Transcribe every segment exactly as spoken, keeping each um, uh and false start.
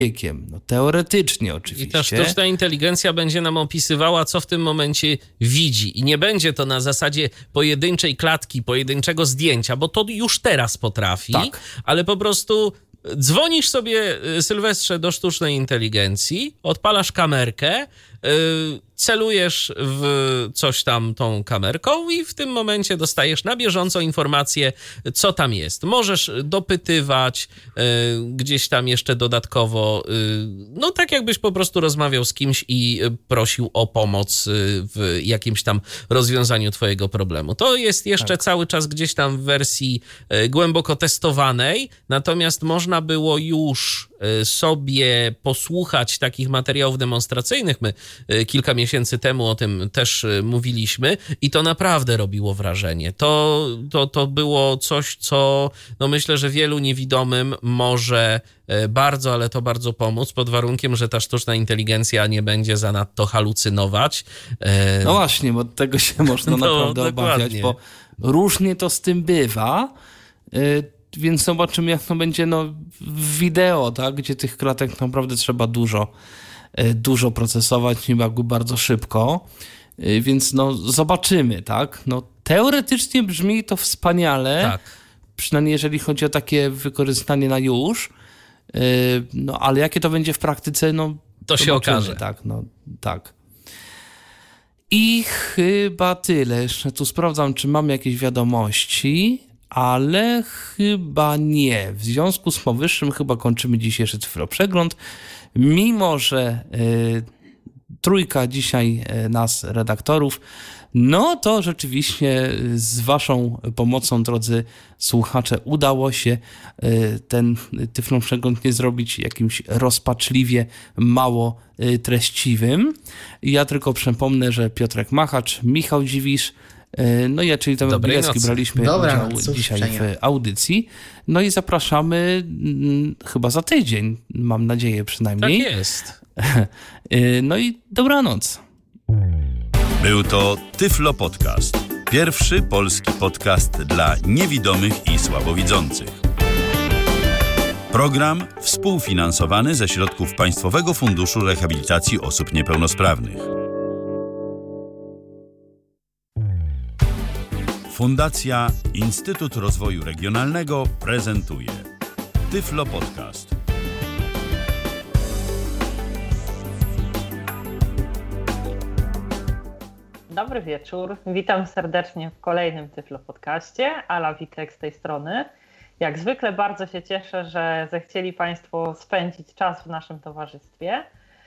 człowiekiem. No, teoretycznie oczywiście. I ta sztuczna inteligencja będzie nam opisywała, co w tym momencie widzi. I nie będzie to na zasadzie pojedynczej klatki, pojedynczego zdjęcia, bo to już teraz potrafi, tak. Ale po prostu dzwonisz sobie, Sylwestrze, do sztucznej inteligencji, odpalasz kamerkę, celujesz w coś tam tą kamerką i w tym momencie dostajesz na bieżąco informację, co tam jest. Możesz dopytywać gdzieś tam jeszcze dodatkowo, no tak jakbyś po prostu rozmawiał z kimś i prosił o pomoc w jakimś tam rozwiązaniu twojego problemu. To jest jeszcze tak. cały czas gdzieś tam w wersji głęboko testowanej, natomiast można było już sobie posłuchać takich materiałów demonstracyjnych. My kilka miesięcy temu o tym też mówiliśmy i to naprawdę robiło wrażenie. To, to, to było coś, co no myślę, że wielu niewidomym może bardzo, ale to bardzo pomóc, pod warunkiem, że ta sztuczna inteligencja nie będzie zanadto halucynować. No właśnie, bo tego się można no, naprawdę dokładnie. obawiać, bo różnie to z tym bywa. Więc zobaczymy, jak to będzie no, w wideo, tak? Gdzie tych klatek naprawdę trzeba dużo, dużo procesować, jakby bardzo szybko. Więc no, zobaczymy, tak? No, teoretycznie brzmi to wspaniale, tak. Przynajmniej jeżeli chodzi o takie wykorzystanie na już. No, ale jakie to będzie w praktyce, no to się okaże. Tak, no, tak. I chyba tyle. Jeszcze tu sprawdzam, czy mamy jakieś wiadomości. Ale chyba nie. W związku z powyższym chyba kończymy dzisiejszy cyfroprzegląd. Mimo, że y, trójka dzisiaj y, nas, redaktorów, no to rzeczywiście z waszą pomocą, drodzy słuchacze, udało się y, ten tyfloprzegląd nie zrobić jakimś rozpaczliwie mało y, treściwym. Ja tylko przypomnę, że Piotrek Machacz, Michał Dziwisz, no ja, czyli Tomek Bilecki, braliśmy Dobra, udział cóż, dzisiaj przenia. w audycji. No i zapraszamy m, chyba za tydzień, mam nadzieję przynajmniej. Tak jest. No i dobranoc. Był to Tyflo Podcast. Pierwszy polski podcast dla niewidomych i słabowidzących. Program współfinansowany ze środków Państwowego Funduszu Rehabilitacji Osób Niepełnosprawnych. Fundacja Instytut Rozwoju Regionalnego prezentuje Tyflo Podcast. Dobry wieczór. Witam serdecznie w kolejnym Tyflo Podcaście. Ala Witek z tej strony. Jak zwykle bardzo się cieszę, że zechcieli Państwo spędzić czas w naszym towarzystwie.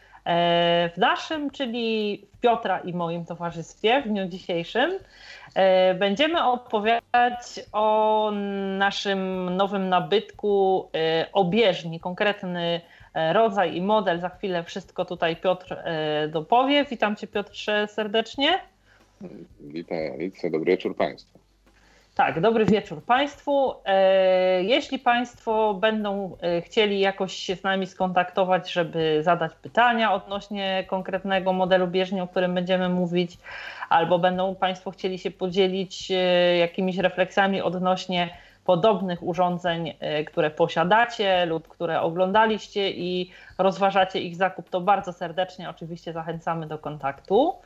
W naszym, czyli w Piotra i moim towarzystwie w dniu dzisiejszym będziemy opowiadać o naszym nowym nabytku obieżni, konkretny rodzaj i model. Za chwilę wszystko tutaj Piotr dopowie. Witam Cię, Piotrze, serdecznie. Witam, witam. Dobry wieczór Państwu. Tak, dobry wieczór Państwu. Jeśli Państwo będą chcieli jakoś się z nami skontaktować, żeby zadać pytania odnośnie konkretnego modelu bieżni, o którym będziemy mówić, albo będą Państwo chcieli się podzielić jakimiś refleksjami odnośnie podobnych urządzeń, które posiadacie lub które oglądaliście i rozważacie ich zakup, to bardzo serdecznie oczywiście zachęcamy do kontaktu.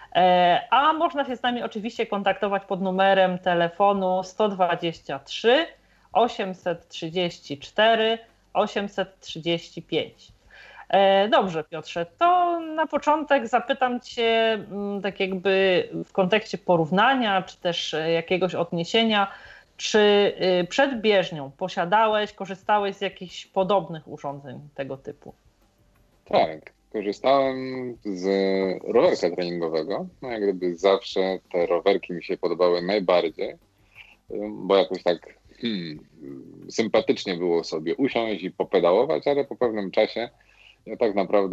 A można się z nami oczywiście kontaktować pod numerem telefonu sto dwadzieścia trzy osiemset trzydzieści cztery osiemset trzydzieści pięć. Dobrze, Piotrze, to na początek zapytam Cię tak jakby w kontekście porównania, czy też jakiegoś odniesienia, czy przed bieżnią posiadałeś, korzystałeś z jakichś podobnych urządzeń tego typu? Tak. Korzystałem z rowerka treningowego. No jak gdyby zawsze te rowerki mi się podobały najbardziej, bo jakoś tak hmm, sympatycznie było sobie usiąść i popedałować, ale po pewnym czasie ja tak naprawdę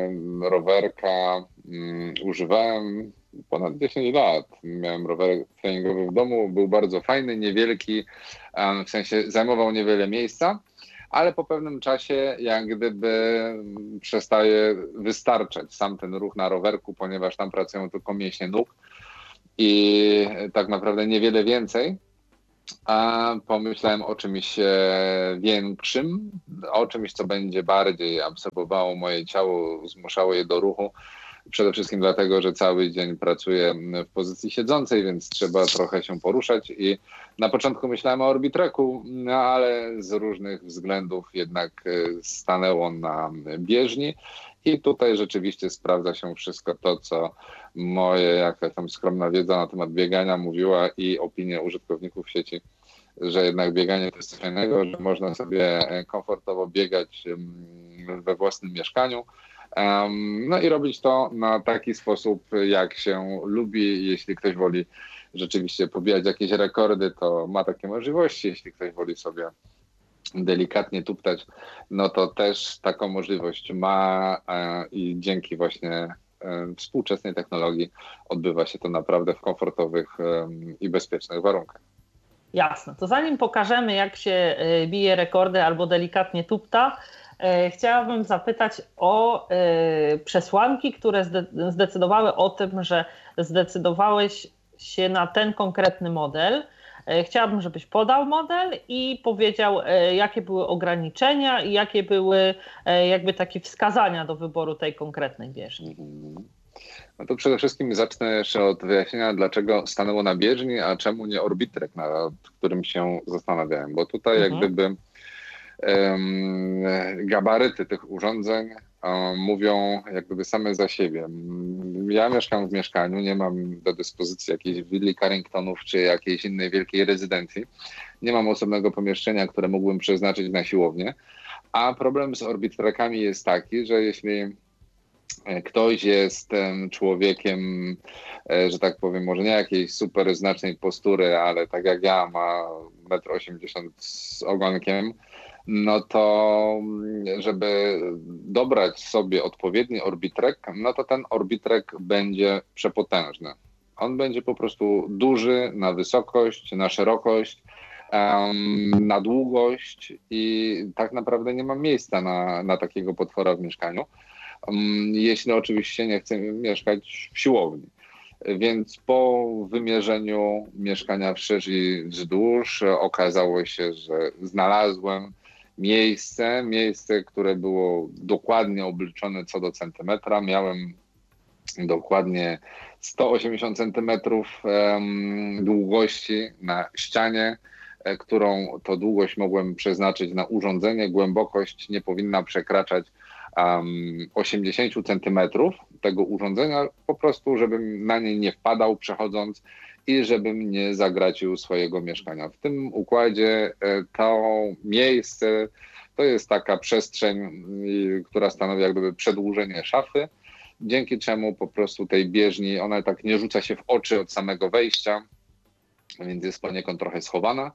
rowerka um, używałem ponad dziesięć lat. Miałem rower treningowy w domu, był bardzo fajny, niewielki, um, w sensie zajmował niewiele miejsca. Ale po pewnym czasie jak gdyby przestaje wystarczać sam ten ruch na rowerku, ponieważ tam pracują tylko mięśnie nóg i tak naprawdę niewiele więcej. A pomyślałem o czymś e, większym, o czymś, co będzie bardziej absorbowało moje ciało, zmuszało je do ruchu. Przede wszystkim dlatego, że cały dzień pracuję w pozycji siedzącej, więc trzeba trochę się poruszać i na początku myślałem o Orbitracku, no ale z różnych względów jednak e, stanęło na bieżni i tutaj rzeczywiście sprawdza się wszystko to, co moje jakaś tam skromna wiedza na temat biegania mówiła i opinie użytkowników sieci, że jednak bieganie to jest coś innego, że można sobie komfortowo biegać we własnym mieszkaniu. Um, no i robić to na taki sposób, jak się lubi. Jeśli ktoś woli rzeczywiście pobijać jakieś rekordy, to ma takie możliwości. Jeśli ktoś woli sobie delikatnie tuptać, no to też taką możliwość ma e, i dzięki właśnie e, współczesnej technologii odbywa się to naprawdę w komfortowych e, i bezpiecznych warunkach. Jasne. To zanim pokażemy, jak się bije rekordy albo delikatnie tupta, chciałabym zapytać o przesłanki, które zdecydowały o tym, że zdecydowałeś się na ten konkretny model. Chciałabym, żebyś podał model i powiedział, jakie były ograniczenia i jakie były jakby takie wskazania do wyboru tej konkretnej bieżni. No to przede wszystkim zacznę jeszcze od wyjaśnienia, dlaczego stanęło na bieżni, a czemu nie Orbitrek, nad którym się zastanawiałem. Bo tutaj mhm. jak gdyby um, gabaryty tych urządzeń um, mówią jak gdyby same za siebie. Ja mieszkam w mieszkaniu, nie mam do dyspozycji jakiejś willi Carringtonów czy jakiejś innej wielkiej rezydencji. Nie mam osobnego pomieszczenia, które mógłbym przeznaczyć na siłownię. A problem z Orbitrackami jest taki, że jeśli ktoś jest człowiekiem, że tak powiem, może nie jakiejś super znacznej postury, ale tak jak ja, ma metr osiemdziesiąt z ogonkiem, no to żeby dobrać sobie odpowiedni Orbitrack, no to ten Orbitrack będzie przepotężny. On będzie po prostu duży na wysokość, na szerokość, um, na długość i tak naprawdę nie ma miejsca na, na takiego potwora w mieszkaniu. Jeśli oczywiście nie chcemy mieszkać w siłowni. Więc po wymierzeniu mieszkania wszerz i wzdłuż okazało się, że znalazłem miejsce, miejsce, które było dokładnie obliczone co do centymetra. Miałem dokładnie sto osiemdziesiąt centymetrów um, długości na ścianie, którą to długość mogłem przeznaczyć na urządzenie. Głębokość nie powinna przekraczać Um, osiemdziesiąt centymetrów tego urządzenia, po prostu żebym na nie nie wpadał przechodząc i żebym nie zagracił swojego mieszkania. W tym układzie to miejsce to jest taka przestrzeń, która stanowi jak gdyby przedłużenie szafy, dzięki czemu po prostu tej bieżni ona tak nie rzuca się w oczy od samego wejścia, więc jest poniekąd trochę schowana.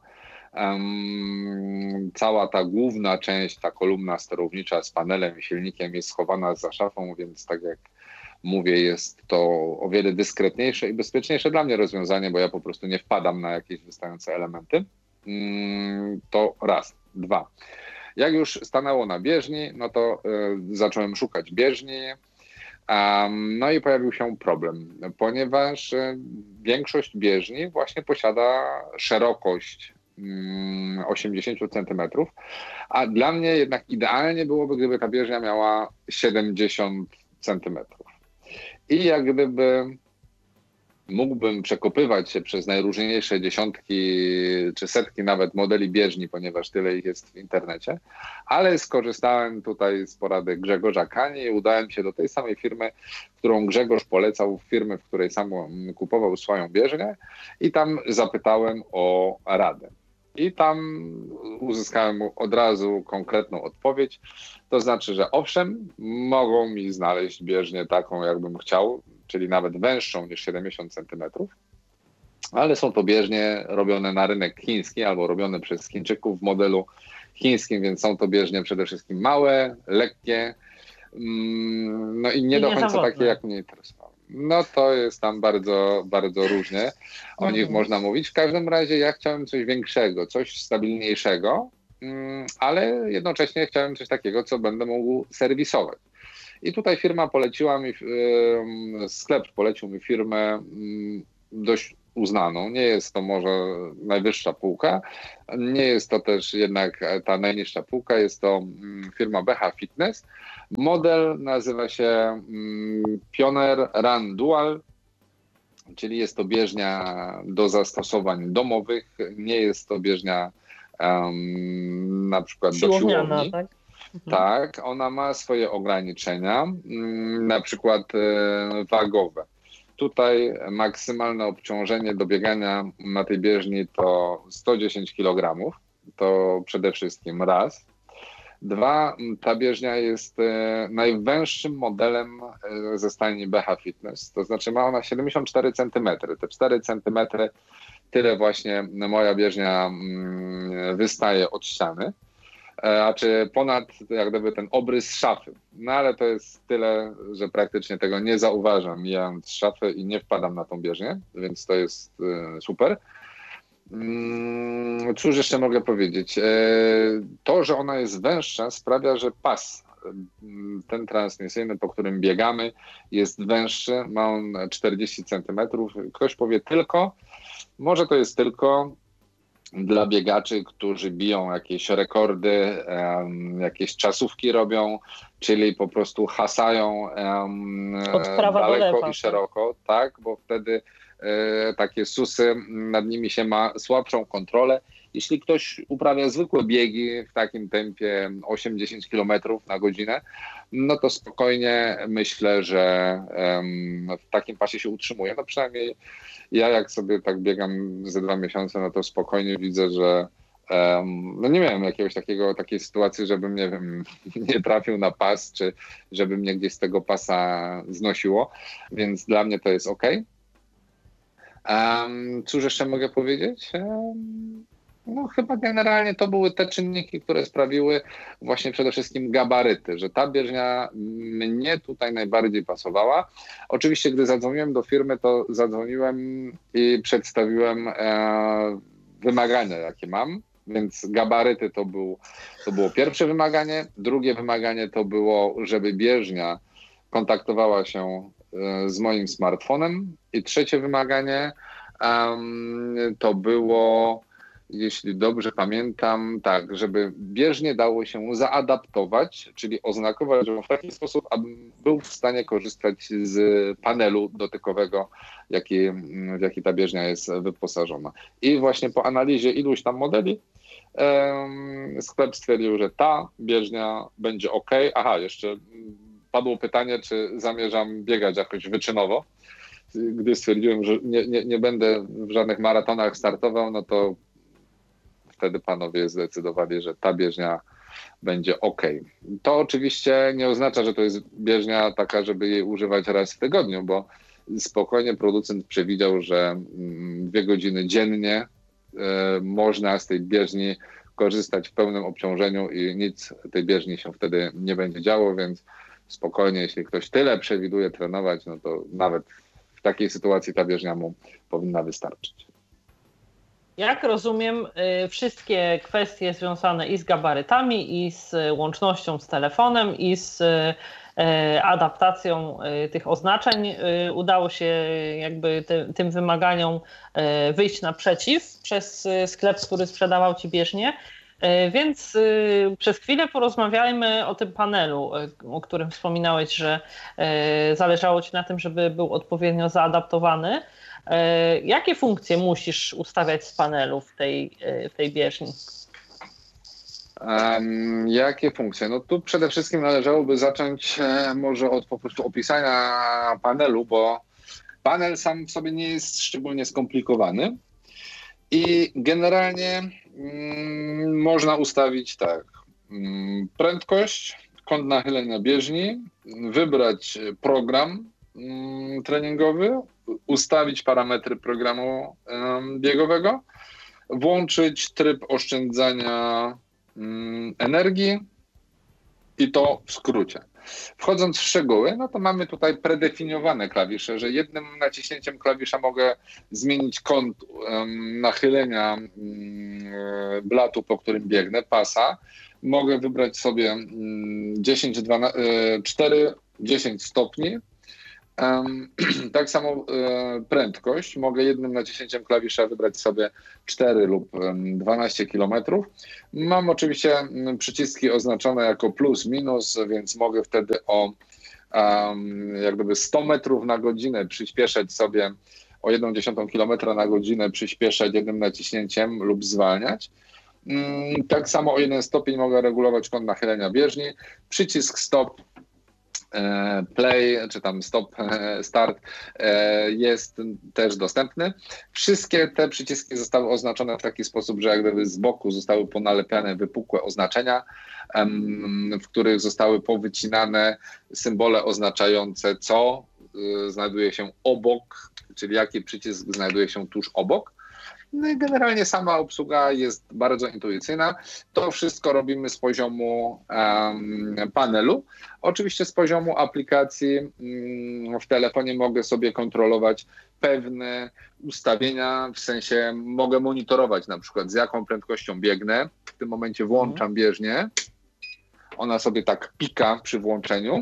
Um, cała ta główna część, ta kolumna sterownicza z panelem i silnikiem jest schowana za szafą, więc tak jak mówię, jest to o wiele dyskretniejsze i bezpieczniejsze dla mnie rozwiązanie, bo ja po prostu nie wpadam na jakieś wystające elementy. Um, to raz. Dwa. Jak już stanęło na bieżni, no to y, zacząłem szukać bieżni. Um, no i pojawił się problem, ponieważ y, większość bieżni właśnie posiada szerokość osiemdziesiąt centymetrów, a dla mnie jednak idealnie byłoby, gdyby ta bieżnia miała siedemdziesiąt centymetrów. I jak gdyby mógłbym przekopywać się przez najróżniejsze dziesiątki czy setki nawet modeli bieżni, ponieważ tyle ich jest w internecie, ale skorzystałem tutaj z porady Grzegorza Kani i udałem się do tej samej firmy, którą Grzegorz polecał, firmy, w której sam kupował swoją bieżnię i tam zapytałem o radę. I tam uzyskałem od razu konkretną odpowiedź, to znaczy, że owszem, mogą mi znaleźć bieżnię taką, jakbym chciał, czyli nawet węższą niż siedemdziesiąt centymetrów, ale są to bieżnie robione na rynek chiński albo robione przez Chińczyków w modelu chińskim, więc są to bieżnie przede wszystkim małe, lekkie, no i nie I do końca takie, jak mnie interesowały. No to jest tam bardzo, bardzo różnie o nich można mówić. W każdym razie ja chciałem coś większego, coś stabilniejszego, ale jednocześnie chciałem coś takiego, co będę mógł serwisować. I tutaj firma poleciła mi, sklep polecił mi firmę dość uznaną. Nie jest to może najwyższa półka, nie jest to też jednak ta najniższa półka, jest to firma B H Fitness. Model nazywa się Pioneer Run Dual, czyli jest to bieżnia do zastosowań domowych, nie jest to bieżnia um, na przykład do siłowni. Tak? Tak, ona ma swoje ograniczenia, na przykład wagowe. Tutaj maksymalne obciążenie do biegania na tej bieżni to sto dziesięć kilogramów, to przede wszystkim raz. Dwa, ta bieżnia jest najwęższym modelem ze stajni B H Fitness, to znaczy ma ona siedemdziesiąt cztery centymetry. Te cztery centymetry, tyle właśnie moja bieżnia wystaje od ściany. A czy ponad jak gdyby ten obrys szafy. No ale to jest tyle, że praktycznie tego nie zauważam, mijając szafę i nie wpadam na tą bieżnię, więc to jest y, super. Mm, cóż jeszcze mogę powiedzieć? E, to, że ona jest węższa, sprawia, że pas, ten transmisyjny, po którym biegamy, jest węższy, ma on czterdzieści centymetrów. Ktoś powie tylko, może to jest tylko dla biegaczy, którzy biją jakieś rekordy, um, jakieś czasówki robią, czyli po prostu hasają um, daleko i szeroko, tak, bo wtedy e, takie susy, nad nimi się ma słabszą kontrolę. Jeśli ktoś uprawia zwykłe biegi w takim tempie osiem dziesięć kilometrów na godzinę, no to spokojnie myślę, że um, w takim pasie się utrzymuje. No przynajmniej ja jak sobie tak biegam ze dwa miesiące, no to spokojnie widzę, że um, no nie miałem jakiegoś takiego, takiej sytuacji, żebym nie wiem, nie trafił na pas, czy żeby mnie gdzieś z tego pasa znosiło, więc dla mnie to jest ok. Um, cóż jeszcze mogę powiedzieć? Um, No chyba generalnie to były te czynniki, które sprawiły właśnie przede wszystkim gabaryty, że ta bieżnia mnie tutaj najbardziej pasowała. Oczywiście gdy zadzwoniłem do firmy, to zadzwoniłem i przedstawiłem e, wymagania, jakie mam, więc gabaryty to, był, to było pierwsze wymaganie. Drugie wymaganie to było, żeby bieżnia kontaktowała się e, z moim smartfonem i trzecie wymaganie um, to było, jeśli dobrze pamiętam, tak, żeby bieżnie dało się zaadaptować, czyli oznakować ją w taki sposób, abym był w stanie korzystać z panelu dotykowego, jaki, w jaki ta bieżnia jest wyposażona. I właśnie po analizie iluś tam modeli um, sklep stwierdził, że ta bieżnia będzie ok. Aha, jeszcze padło pytanie, czy zamierzam biegać jakoś wyczynowo. Gdy stwierdziłem, że nie, nie, nie będę w żadnych maratonach startował, no to wtedy panowie zdecydowali, że ta bieżnia będzie ok. To oczywiście nie oznacza, że to jest bieżnia taka, żeby jej używać raz w tygodniu, bo spokojnie producent przewidział, że dwie godziny dziennie e, można z tej bieżni korzystać w pełnym obciążeniu i nic tej bieżni się wtedy nie będzie działo, więc spokojnie, jeśli ktoś tyle przewiduje trenować, no to nawet w takiej sytuacji ta bieżnia mu powinna wystarczyć. Jak rozumiem, wszystkie kwestie związane i z gabarytami, i z łącznością z telefonem, i z adaptacją tych oznaczeń udało się jakby ty, tym wymaganiom wyjść naprzeciw przez sklep, który sprzedawał Ci bieżnię. Więc przez chwilę porozmawiajmy o tym panelu, o którym wspominałeś, że zależało Ci na tym, żeby był odpowiednio zaadaptowany. Jakie funkcje musisz ustawiać z panelu w tej, w tej bieżni? Um, jakie funkcje? No tu przede wszystkim należałoby zacząć e, może od po prostu opisania panelu, bo panel sam w sobie nie jest szczególnie skomplikowany i generalnie mm, można ustawić tak, mm, prędkość, kąt nachylenia bieżni, wybrać program mm, treningowy, ustawić parametry programu um, biegowego, włączyć tryb oszczędzania um, energii i to w skrócie. Wchodząc w szczegóły, no to mamy tutaj predefiniowane klawisze, że jednym naciśnięciem klawisza mogę zmienić kąt um, nachylenia um, blatu, po którym biegnę, pasa. Mogę wybrać sobie um, dziesięć, dwanaście, cztery, dziesięć stopni. Um, tak samo e, prędkość. Mogę jednym naciśnięciem klawisza wybrać sobie cztery lub dwanaście kilometrów. Mam oczywiście przyciski oznaczone jako plus, minus, więc mogę wtedy o um, jak gdyby sto metrów na godzinę przyspieszać sobie o jedną dziesiątą kilometra na godzinę, przyspieszać jednym naciśnięciem lub zwalniać. Um, tak samo o jeden stopień mogę regulować kąt nachylenia bieżni. Przycisk stop, play, czy tam stop, start jest też dostępny. Wszystkie te przyciski zostały oznaczone w taki sposób, że jak gdyby z boku zostały ponalepiane wypukłe oznaczenia, w których zostały powycinane symbole oznaczające, co znajduje się obok, czyli jaki przycisk znajduje się tuż obok. No i generalnie sama obsługa jest bardzo intuicyjna. To wszystko robimy z poziomu um, panelu. Oczywiście z poziomu aplikacji um, w telefonie mogę sobie kontrolować pewne ustawienia, w sensie mogę monitorować na przykład z jaką prędkością biegnę. W tym momencie włączam bieżnię. Ona sobie tak pika przy włączeniu.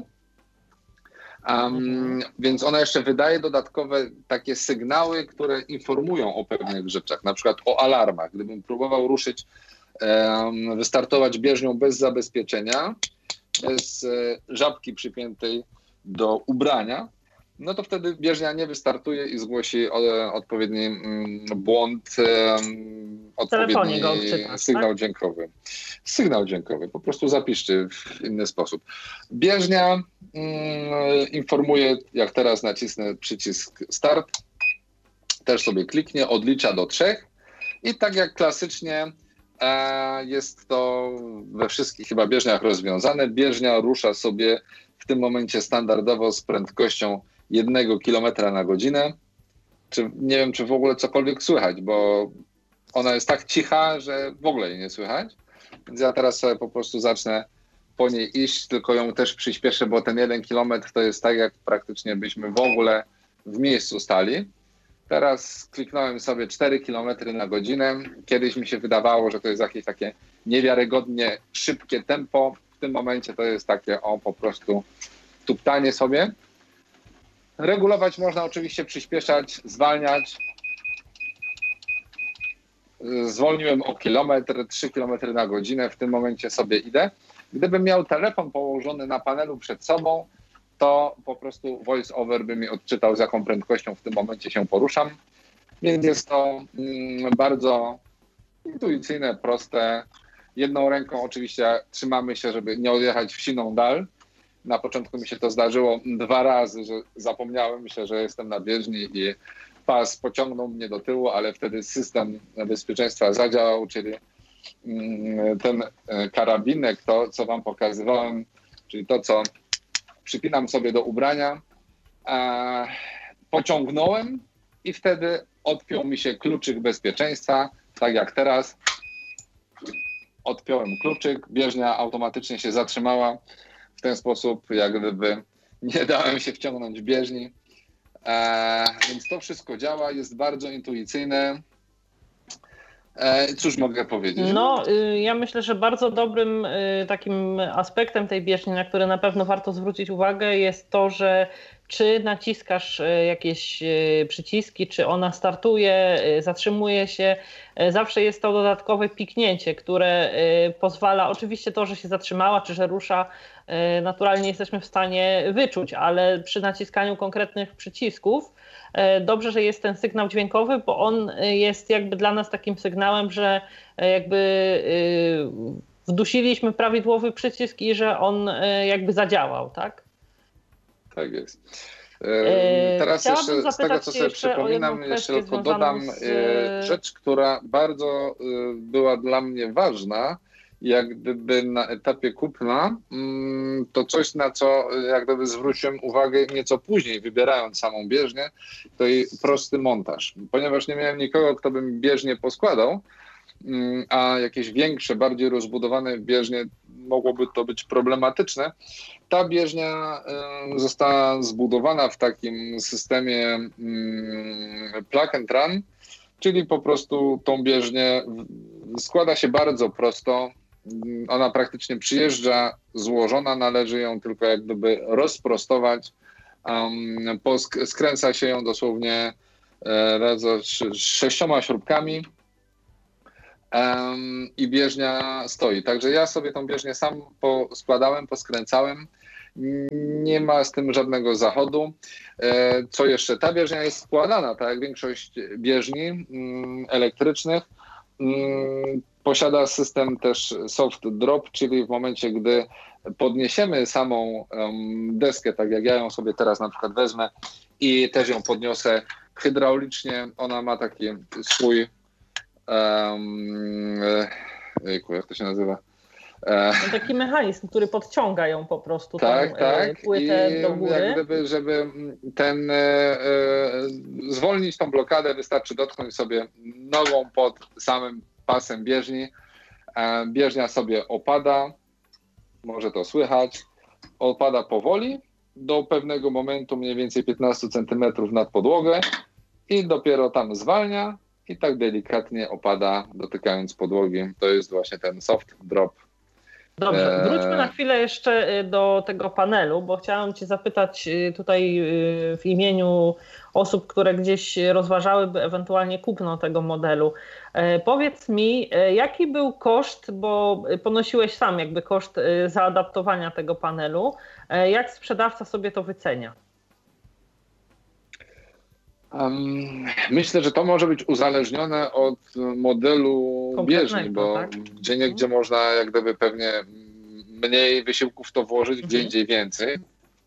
Um, więc ona jeszcze wydaje dodatkowe takie sygnały, które informują o pewnych rzeczach, na przykład o alarmach. Gdybym próbował ruszyć, um, wystartować bieżnią bez zabezpieczenia, bez e, żabki przypiętej do ubrania, no to wtedy bieżnia nie wystartuje i zgłosi o, odpowiedni mm, błąd, um, odpowiedni go odczytasz, sygnał tak? dźwiękowy. Sygnał dźwiękowy, po prostu zapiszcie w inny sposób. Bieżnia mm, informuje, jak teraz nacisnę przycisk start, też sobie kliknie, odlicza do trzech i tak jak klasycznie e, jest to we wszystkich chyba bieżniach rozwiązane, bieżnia rusza sobie w tym momencie standardowo z prędkością jednego kilometra na godzinę. Czy, nie wiem, czy w ogóle cokolwiek słychać, bo ona jest tak cicha, że w ogóle jej nie słychać. Więc ja teraz sobie po prostu zacznę po niej iść, tylko ją też przyspieszę, bo ten jeden kilometr to jest tak, jak praktycznie byśmy w ogóle w miejscu stali. Teraz kliknąłem sobie cztery kilometry na godzinę. Kiedyś mi się wydawało, że to jest jakieś takie niewiarygodnie szybkie tempo. W tym momencie to jest takie o po prostu tuptanie sobie. Regulować można oczywiście, przyspieszać, zwalniać. Zwolniłem o kilometr, trzy kilometry na godzinę, w tym momencie sobie idę. Gdybym miał telefon położony na panelu przed sobą, to po prostu voice over by mi odczytał, z jaką prędkością w tym momencie się poruszam. Więc jest to mm, bardzo intuicyjne, proste. Jedną ręką oczywiście trzymamy się, żeby nie odjechać w siną dal. Na początku mi się to zdarzyło dwa razy, że zapomniałem się, że jestem na bieżni i pas pociągnął mnie do tyłu, ale wtedy system bezpieczeństwa zadziałał, czyli ten karabinek, to co wam pokazywałem, czyli to, co przypinam sobie do ubrania, pociągnąłem i wtedy odpiął mi się kluczyk bezpieczeństwa, tak jak teraz. Odpiąłem kluczyk, bieżnia automatycznie się zatrzymała. W ten sposób, jak gdyby nie dałem się wciągnąć w bieżni. Eee, więc to wszystko działa, jest bardzo intuicyjne. Eee, cóż mogę powiedzieć? No, y, ja myślę, że bardzo dobrym y, takim aspektem tej bieżni, na który na pewno warto zwrócić uwagę, jest to, że czy naciskasz jakieś przyciski, czy ona startuje, zatrzymuje się, zawsze jest to dodatkowe piknięcie, które pozwala, oczywiście to, że się zatrzymała, czy że rusza, naturalnie jesteśmy w stanie wyczuć, ale przy naciskaniu konkretnych przycisków dobrze, że jest ten sygnał dźwiękowy, bo on jest jakby dla nas takim sygnałem, że jakby wdusiliśmy prawidłowy przycisk i że on jakby zadziałał, tak? Tak jest. E, Teraz jeszcze z tego, co sobie jeszcze przypominam, jeszcze tylko dodam z... rzecz, która bardzo była dla mnie ważna, jak gdyby na etapie kupna, to coś, na co jak gdyby zwróciłem uwagę nieco później, wybierając samą bieżnię, to jej prosty montaż. Ponieważ nie miałem nikogo, kto by mi bieżnię poskładał, a jakieś większe, bardziej rozbudowane bieżnie mogłoby to być problematyczne. Ta bieżnia została zbudowana w takim systemie plug and run, czyli po prostu tą bieżnię składa się bardzo prosto. Ona praktycznie przyjeżdża złożona, należy ją tylko jak gdyby rozprostować um, posk- skręca się ją dosłownie e, razem z sześcioma śrubkami um, i bieżnia stoi. Także ja sobie tą bieżnię sam poskładałem, poskręcałem. Nie ma z tym żadnego zachodu. E, co jeszcze? Ta bieżnia jest składana, tak jak większość bieżni mm, elektrycznych. Mm, posiada system też soft drop, czyli w momencie, gdy podniesiemy samą um, deskę, tak jak ja ją sobie teraz na przykład wezmę i też ją podniosę hydraulicznie, ona ma taki swój um, jejku, jak to się nazywa? No taki mechanizm, który podciąga ją po prostu, tak, tą tak. płytę I do góry. Jak gdyby, żeby ten, e, e, zwolnić tą blokadę, wystarczy dotknąć sobie nogą pod samym pasem bieżni. E, bieżnia sobie opada, może to słychać, opada powoli do pewnego momentu, mniej więcej piętnaście centymetrów nad podłogę i dopiero tam zwalnia i tak delikatnie opada, dotykając podłogi. To jest właśnie ten soft drop. Dobrze, wróćmy na chwilę jeszcze do tego panelu, bo chciałam Cię zapytać tutaj w imieniu osób, które gdzieś rozważałyby ewentualnie kupno tego modelu. Powiedz mi, jaki był koszt, bo ponosiłeś sam jakby koszt zaadaptowania tego panelu, jak sprzedawca sobie to wycenia? Myślę, że to może być uzależnione od modelu bieżni, bo tak? gdzie niegdzie można jak gdyby pewnie mniej wysiłków w to włożyć, gdzie indziej więcej.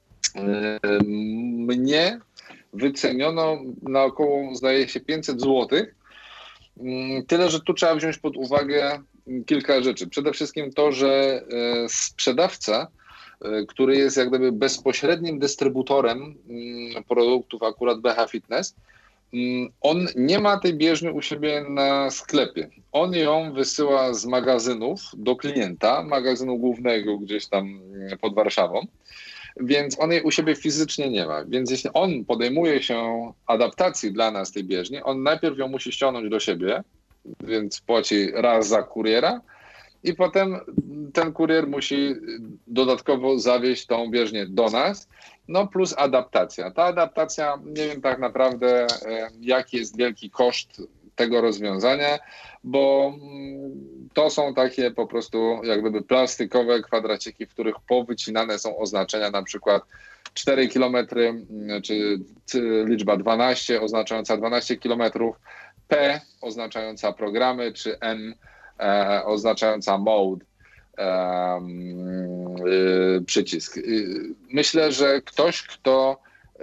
Mnie wyceniono na około, zdaje się, pięćset złotych. Tyle, że tu trzeba wziąć pod uwagę kilka rzeczy. Przede wszystkim to, że sprzedawca, który jest jak gdyby bezpośrednim dystrybutorem produktów akurat B H Fitness, on nie ma tej bieżni u siebie na sklepie. On ją wysyła z magazynów do klienta, magazynu głównego gdzieś tam pod Warszawą, więc on jej u siebie fizycznie nie ma. Więc jeśli on podejmuje się adaptacji dla nas tej bieżni, on najpierw ją musi ściągnąć do siebie, więc płaci raz za kuriera, i potem ten kurier musi dodatkowo zawieźć tą bieżnię do nas, no plus adaptacja. Ta adaptacja, nie wiem tak naprawdę jaki jest wielki koszt tego rozwiązania, bo to są takie po prostu jak gdyby plastikowe kwadraciki, w których powycinane są oznaczenia, na przykład cztery kilometry, czy liczba dwanaście oznaczająca dwanaście kilometrów, P oznaczająca programy, czy M E, oznaczająca mode, e, y, przycisk. Y, myślę, że ktoś, kto y,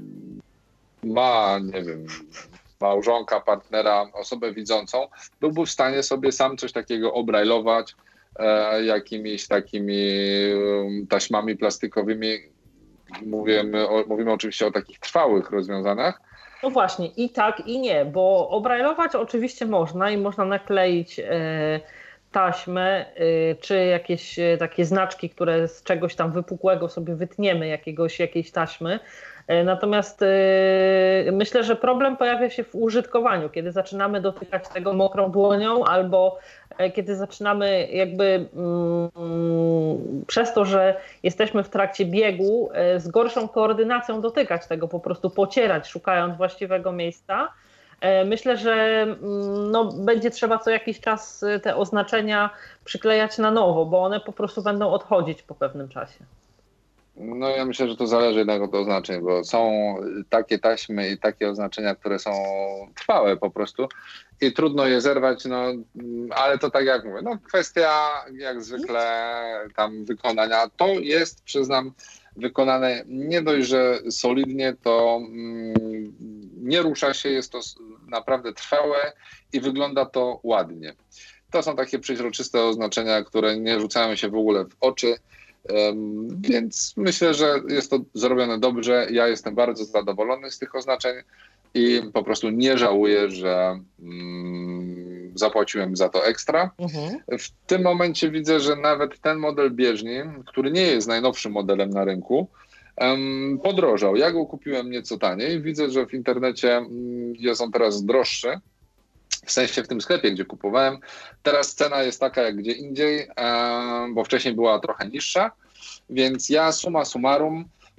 ma, nie wiem, małżonka, partnera, osobę widzącą, byłby w stanie sobie sam coś takiego obrajlować e, jakimiś takimi um, taśmami plastikowymi. Mówimy, o, mówimy oczywiście o takich trwałych rozwiązaniach. No właśnie, i tak, i nie, bo obrajlować oczywiście można i można nakleić e, taśmę, e, czy jakieś e, takie znaczki, które z czegoś tam wypukłego sobie wytniemy, jakiegoś, jakiejś taśmy. E, natomiast e, myślę, że problem pojawia się w użytkowaniu, kiedy zaczynamy dotykać tego mokrą dłonią albo e, kiedy zaczynamy jakby mm, przez to, że jesteśmy w trakcie biegu e, z gorszą koordynacją dotykać tego, po prostu pocierać, szukając właściwego miejsca. E, myślę, że mm, no, będzie trzeba co jakiś czas te oznaczenia przyklejać na nowo, bo one po prostu będą odchodzić po pewnym czasie. No ja myślę, że to zależy jednak od oznaczeń, bo są takie taśmy i takie oznaczenia, które są trwałe po prostu i trudno je zerwać, no ale to tak jak mówię, no kwestia jak zwykle tam wykonania. To jest, przyznam, wykonane nie dość, że solidnie, to mm, nie rusza się, jest to naprawdę trwałe i wygląda to ładnie. To są takie przeźroczyste oznaczenia, które nie rzucają się w ogóle w oczy. Um, więc myślę, że jest to zrobione dobrze. Ja jestem bardzo zadowolony z tych oznaczeń i po prostu nie żałuję, że um, zapłaciłem za to ekstra. Mhm. W tym momencie widzę, że nawet ten model bieżni, który nie jest najnowszym modelem na rynku, um, podrożał. Ja go kupiłem nieco taniej. Widzę, że w internecie um, jest on teraz droższy. W sensie w tym sklepie, gdzie kupowałem. Teraz cena jest taka jak gdzie indziej, bo wcześniej była trochę niższa, więc ja summa summarum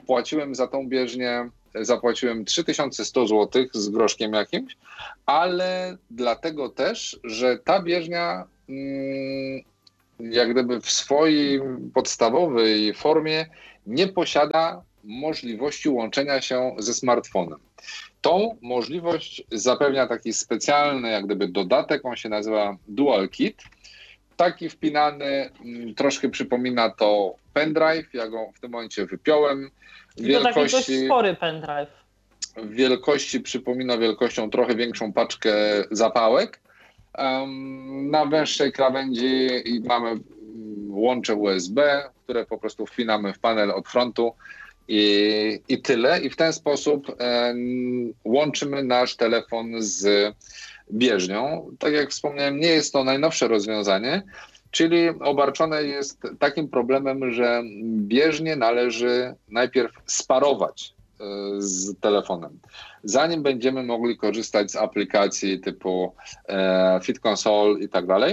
płaciłem za tą bieżnię, zapłaciłem trzy tysiące sto złotych z groszkiem jakimś, ale dlatego też, że ta bieżnia mm, jak gdyby w swojej podstawowej formie nie posiada możliwości łączenia się ze smartfonem. Tą możliwość zapewnia taki specjalny jak gdyby dodatek, on się nazywa Dual Kit. Taki wpinany, troszkę przypomina to pendrive, ja go w tym momencie wypiąłem. I to taki dość spory pendrive. W wielkości przypomina wielkością trochę większą paczkę zapałek. Um, na węższej krawędzi mamy łącze U S B, które po prostu wpinamy w panel od frontu i, i tyle. I w ten sposób um, łączymy nasz telefon z bieżnią. Tak jak wspomniałem, nie jest to najnowsze rozwiązanie, czyli obarczone jest takim problemem, że bieżnię należy najpierw sparować z telefonem. Zanim będziemy mogli korzystać z aplikacji typu e, Fit Console i tak dalej.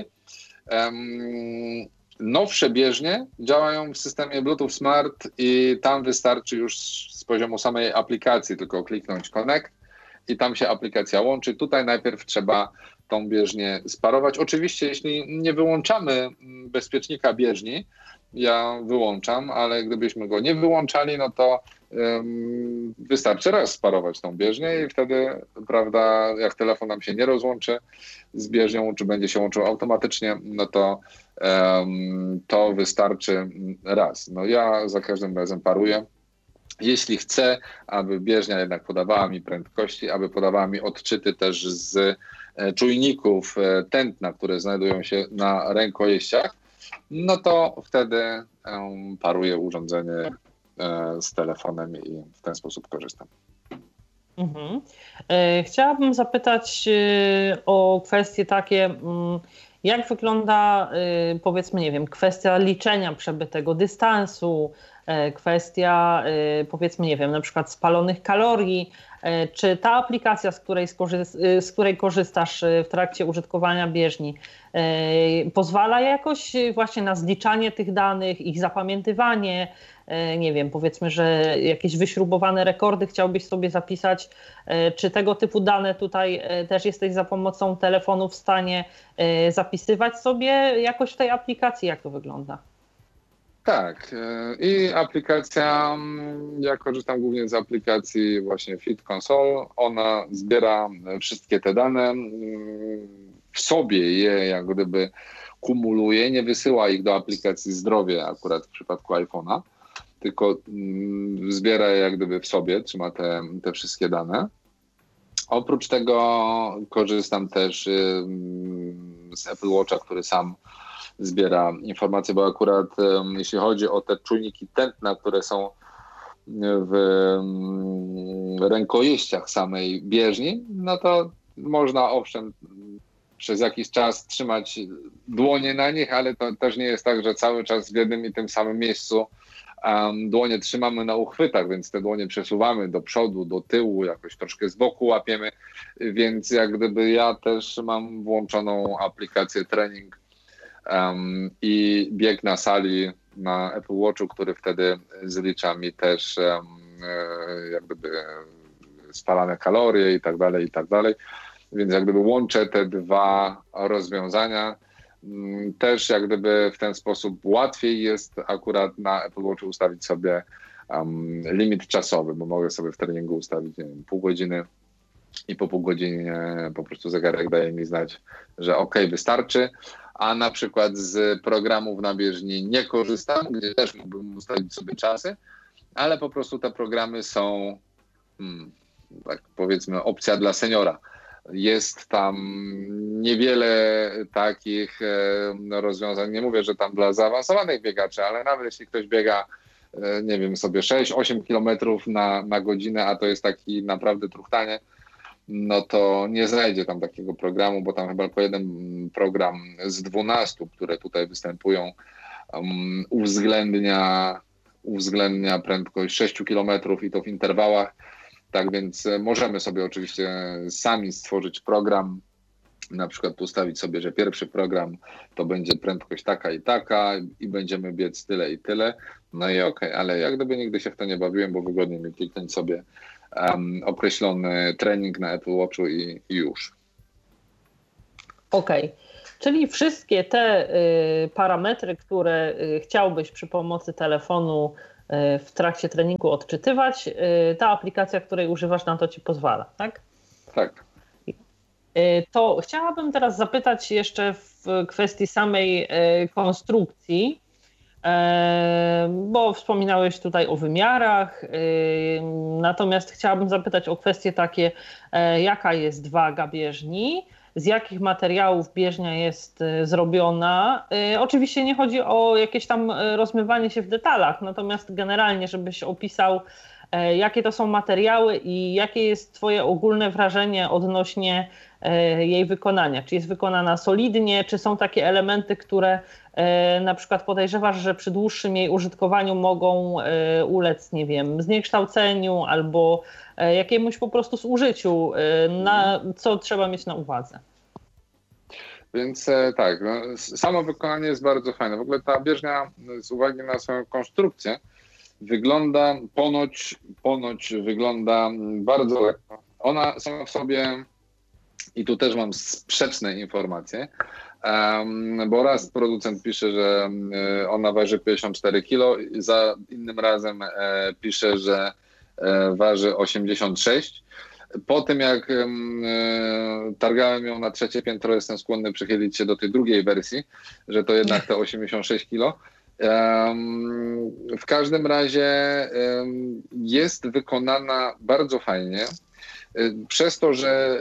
Um, nowsze bieżnie działają w systemie Bluetooth Smart i tam wystarczy już z poziomu samej aplikacji tylko kliknąć Connect i tam się aplikacja łączy. Tutaj najpierw trzeba tą bieżnię sparować. Oczywiście jeśli nie wyłączamy bezpiecznika bieżni, ja wyłączam, ale gdybyśmy go nie wyłączali, no to um, wystarczy raz sparować tą bieżnię i wtedy, prawda, jak telefon nam się nie rozłączy z bieżnią, czy będzie się łączył automatycznie, no to um, to wystarczy raz. No ja za każdym razem paruję. Jeśli chcę, aby bieżnia jednak podawała mi prędkości, aby podawała mi odczyty też z czujników tętna, które znajdują się na rękojeściach, no to wtedy um, paruję urządzenie e, z telefonem i w ten sposób korzystam. Mhm. E, chciałabym zapytać e, o kwestie takie, m, jak wygląda e, powiedzmy, nie wiem, kwestia liczenia przebytego dystansu, e, kwestia e, powiedzmy, nie wiem, na przykład spalonych kalorii. Czy ta aplikacja, z której, skorzy- z której korzystasz w trakcie użytkowania bieżni, pozwala jakoś właśnie na zliczanie tych danych, ich zapamiętywanie? Nie wiem, powiedzmy, że jakieś wyśrubowane rekordy chciałbyś sobie zapisać. Czy tego typu dane tutaj też jesteś za pomocą telefonu w stanie zapisywać sobie jakoś w tej aplikacji? Jak to wygląda? Tak, i aplikacja, ja korzystam głównie z aplikacji właśnie Fit Console, ona zbiera wszystkie te dane, w sobie je jak gdyby kumuluje, nie wysyła ich do aplikacji Zdrowie akurat w przypadku iPhone'a, tylko zbiera je jak gdyby w sobie, trzyma te, te wszystkie dane. Oprócz tego korzystam też z Apple Watcha, który sam zbiera informacje, bo akurat um, jeśli chodzi o te czujniki tętna, które są w um, rękojeściach samej bieżni, no to można owszem przez jakiś czas trzymać dłonie na nich, ale to też nie jest tak, że cały czas w jednym i tym samym miejscu um, dłonie trzymamy na uchwytach, więc te dłonie przesuwamy do przodu, do tyłu, jakoś troszkę z boku łapiemy, więc jak gdyby ja też mam włączoną aplikację trening Um, i bieg na sali na Apple Watchu, który wtedy zlicza mi też um, e, jak gdyby spalane kalorie i tak dalej, i tak dalej. Więc jak gdyby łączę te dwa rozwiązania. Um, też jak gdyby w ten sposób łatwiej jest akurat na Apple Watchu ustawić sobie um, limit czasowy, bo mogę sobie w treningu ustawić, nie wiem, pół godziny i po pół godzinie po prostu zegarek daje mi znać, że ok, wystarczy. A na przykład z programów na bieżni nie korzystam, gdzie też mógłbym ustawić sobie czasy, ale po prostu te programy są, hmm, tak powiedzmy, opcja dla seniora. Jest tam niewiele takich e, rozwiązań, nie mówię, że tam dla zaawansowanych biegaczy, ale nawet jeśli ktoś biega, e, nie wiem, sobie sześć osiem kilometrów na, na godzinę, a to jest taki naprawdę truchtanie, no to nie znajdzie tam takiego programu, bo tam chyba tylko jeden program z dwunastu, które tutaj występują, um, uwzględnia, uwzględnia prędkość sześć kilometrów i to w interwałach. Tak więc możemy sobie oczywiście sami stworzyć program na przykład ustawić sobie, że pierwszy program to będzie prędkość taka i taka i będziemy biec tyle i tyle. No i okej, okay, ale jak gdyby nigdy się w to nie bawiłem, bo wygodnie mi kliknąć sobie um, określony trening na Apple Watchu i, i już. Okej, okay. Czyli wszystkie te y, parametry, które y, chciałbyś przy pomocy telefonu y, w trakcie treningu odczytywać, y, ta aplikacja, której używasz, na to ci pozwala, tak? Tak. To chciałabym teraz zapytać jeszcze w kwestii samej konstrukcji, bo wspominałeś tutaj o wymiarach, natomiast chciałabym zapytać o kwestie takie, jaka jest waga bieżni, z jakich materiałów bieżnia jest zrobiona. Oczywiście nie chodzi o jakieś tam rozmywanie się w detalach, natomiast generalnie, żebyś opisał, jakie to są materiały i jakie jest twoje ogólne wrażenie odnośnie jej wykonania? Czy jest wykonana solidnie, czy są takie elementy, które na przykład podejrzewasz, że przy dłuższym jej użytkowaniu mogą ulec, nie wiem, zniekształceniu albo jakiemuś po prostu zużyciu, na co trzeba mieć na uwadze? Więc tak, no, samo wykonanie jest bardzo fajne. W ogóle ta bieżnia z uwagi na swoją konstrukcję wygląda, ponoć, ponoć wygląda bardzo lekko. Ona sama w sobie, i tu też mam sprzeczne informacje, um, bo raz producent pisze, że ona waży pięćdziesiąt cztery kilo, za innym razem e, pisze, że e, waży osiemdziesiąt sześć. Po tym jak e, targałem ją na trzecie piętro, jestem skłonny przychylić się do tej drugiej wersji, że to jednak te osiemdziesiąt sześć kilo. W każdym razie jest wykonana bardzo fajnie, przez to, że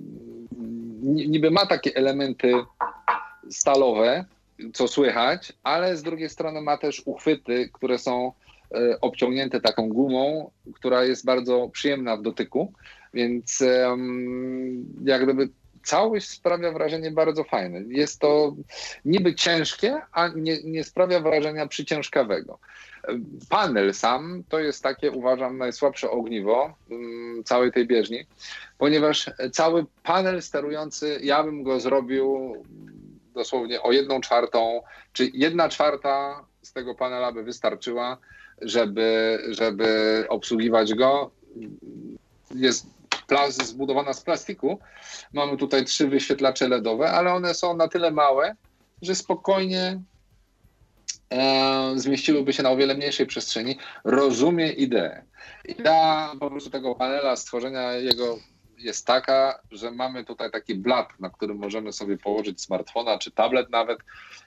niby ma takie elementy stalowe, co słychać, ale z drugiej strony ma też uchwyty, które są obciągnięte taką gumą, która jest bardzo przyjemna w dotyku, więc jak gdyby całość sprawia wrażenie bardzo fajne. Jest to niby ciężkie, a nie, nie sprawia wrażenia przyciężkawego. Panel sam to jest takie, uważam, najsłabsze ogniwo um, całej tej bieżni, ponieważ cały panel sterujący, ja bym go zrobił dosłownie o jedną czwartą, czy jedna czwarta z tego panela by wystarczyła, żeby, żeby obsługiwać go. Jest plaz zbudowana z plastiku. Mamy tutaj trzy wyświetlacze L E D owe, ale one są na tyle małe, że spokojnie e, zmieściłyby się na o wiele mniejszej przestrzeni. Rozumie ideę. Idea po prostu tego panela, stworzenia jego jest taka, że mamy tutaj taki blat, na którym możemy sobie położyć smartfona czy tablet nawet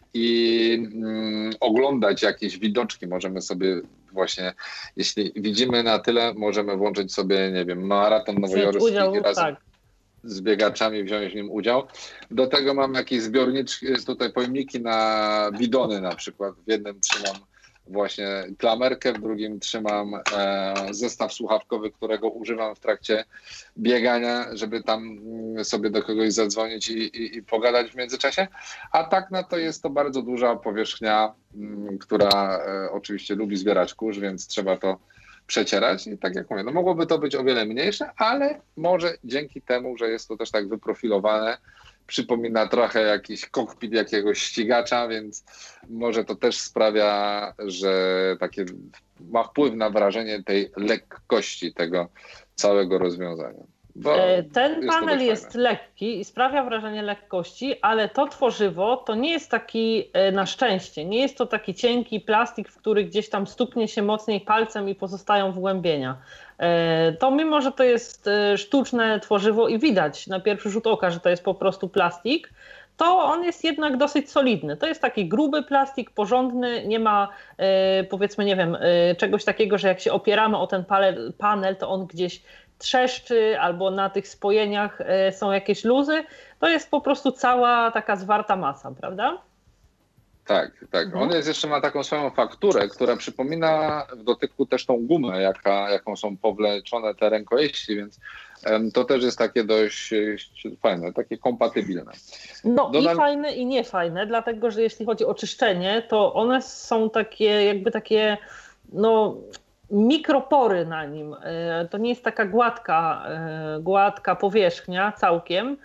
i mm, oglądać jakieś widoczki. Możemy sobie właśnie, jeśli widzimy na tyle, możemy włączyć sobie, nie wiem, maraton nowojorski i razem tak. z biegaczami wziąć w nim udział. Do tego mam jakieś zbiorniczki, tutaj pojemniki na bidony na przykład. W jednym trzymam właśnie klamerkę, w drugim trzymam e, zestaw słuchawkowy, którego używam w trakcie biegania, żeby tam sobie do kogoś zadzwonić i, i, i pogadać w międzyczasie. A tak na to jest to bardzo duża powierzchnia, m, która e, oczywiście lubi zbierać kurz, więc trzeba to przecierać. I tak jak mówię, no mogłoby to być o wiele mniejsze, ale może dzięki temu, że jest to też tak wyprofilowane, przypomina trochę jakiś kokpit jakiegoś ścigacza, więc może to też sprawia, że takie ma wpływ na wrażenie tej lekkości tego całego rozwiązania. Bo ten panel jest lekki i sprawia wrażenie lekkości, ale to tworzywo to nie jest taki, na szczęście, nie jest to taki cienki plastik, w który gdzieś tam stuknie się mocniej palcem i pozostają wgłębienia. To mimo, że to jest sztuczne tworzywo i widać na pierwszy rzut oka, że to jest po prostu plastik, to on jest jednak dosyć solidny. To jest taki gruby plastik, porządny, nie ma powiedzmy, nie wiem, czegoś takiego, że jak się opieramy o ten panel, to on gdzieś trzeszczy albo na tych spojeniach są jakieś luzy. To jest po prostu cała taka zwarta masa, prawda? Tak, tak. Mhm. On jest jeszcze ma taką swoją fakturę, która przypomina w dotyku też tą gumę, jaka, jaką są powleczone te rękojeści, więc um, to też jest takie dość fajne, takie kompatybilne. No Dodam... i fajne i niefajne, dlatego że jeśli chodzi o czyszczenie, to one są takie jakby takie, no... mikropory na nim. To nie jest taka gładka, gładka powierzchnia całkiem,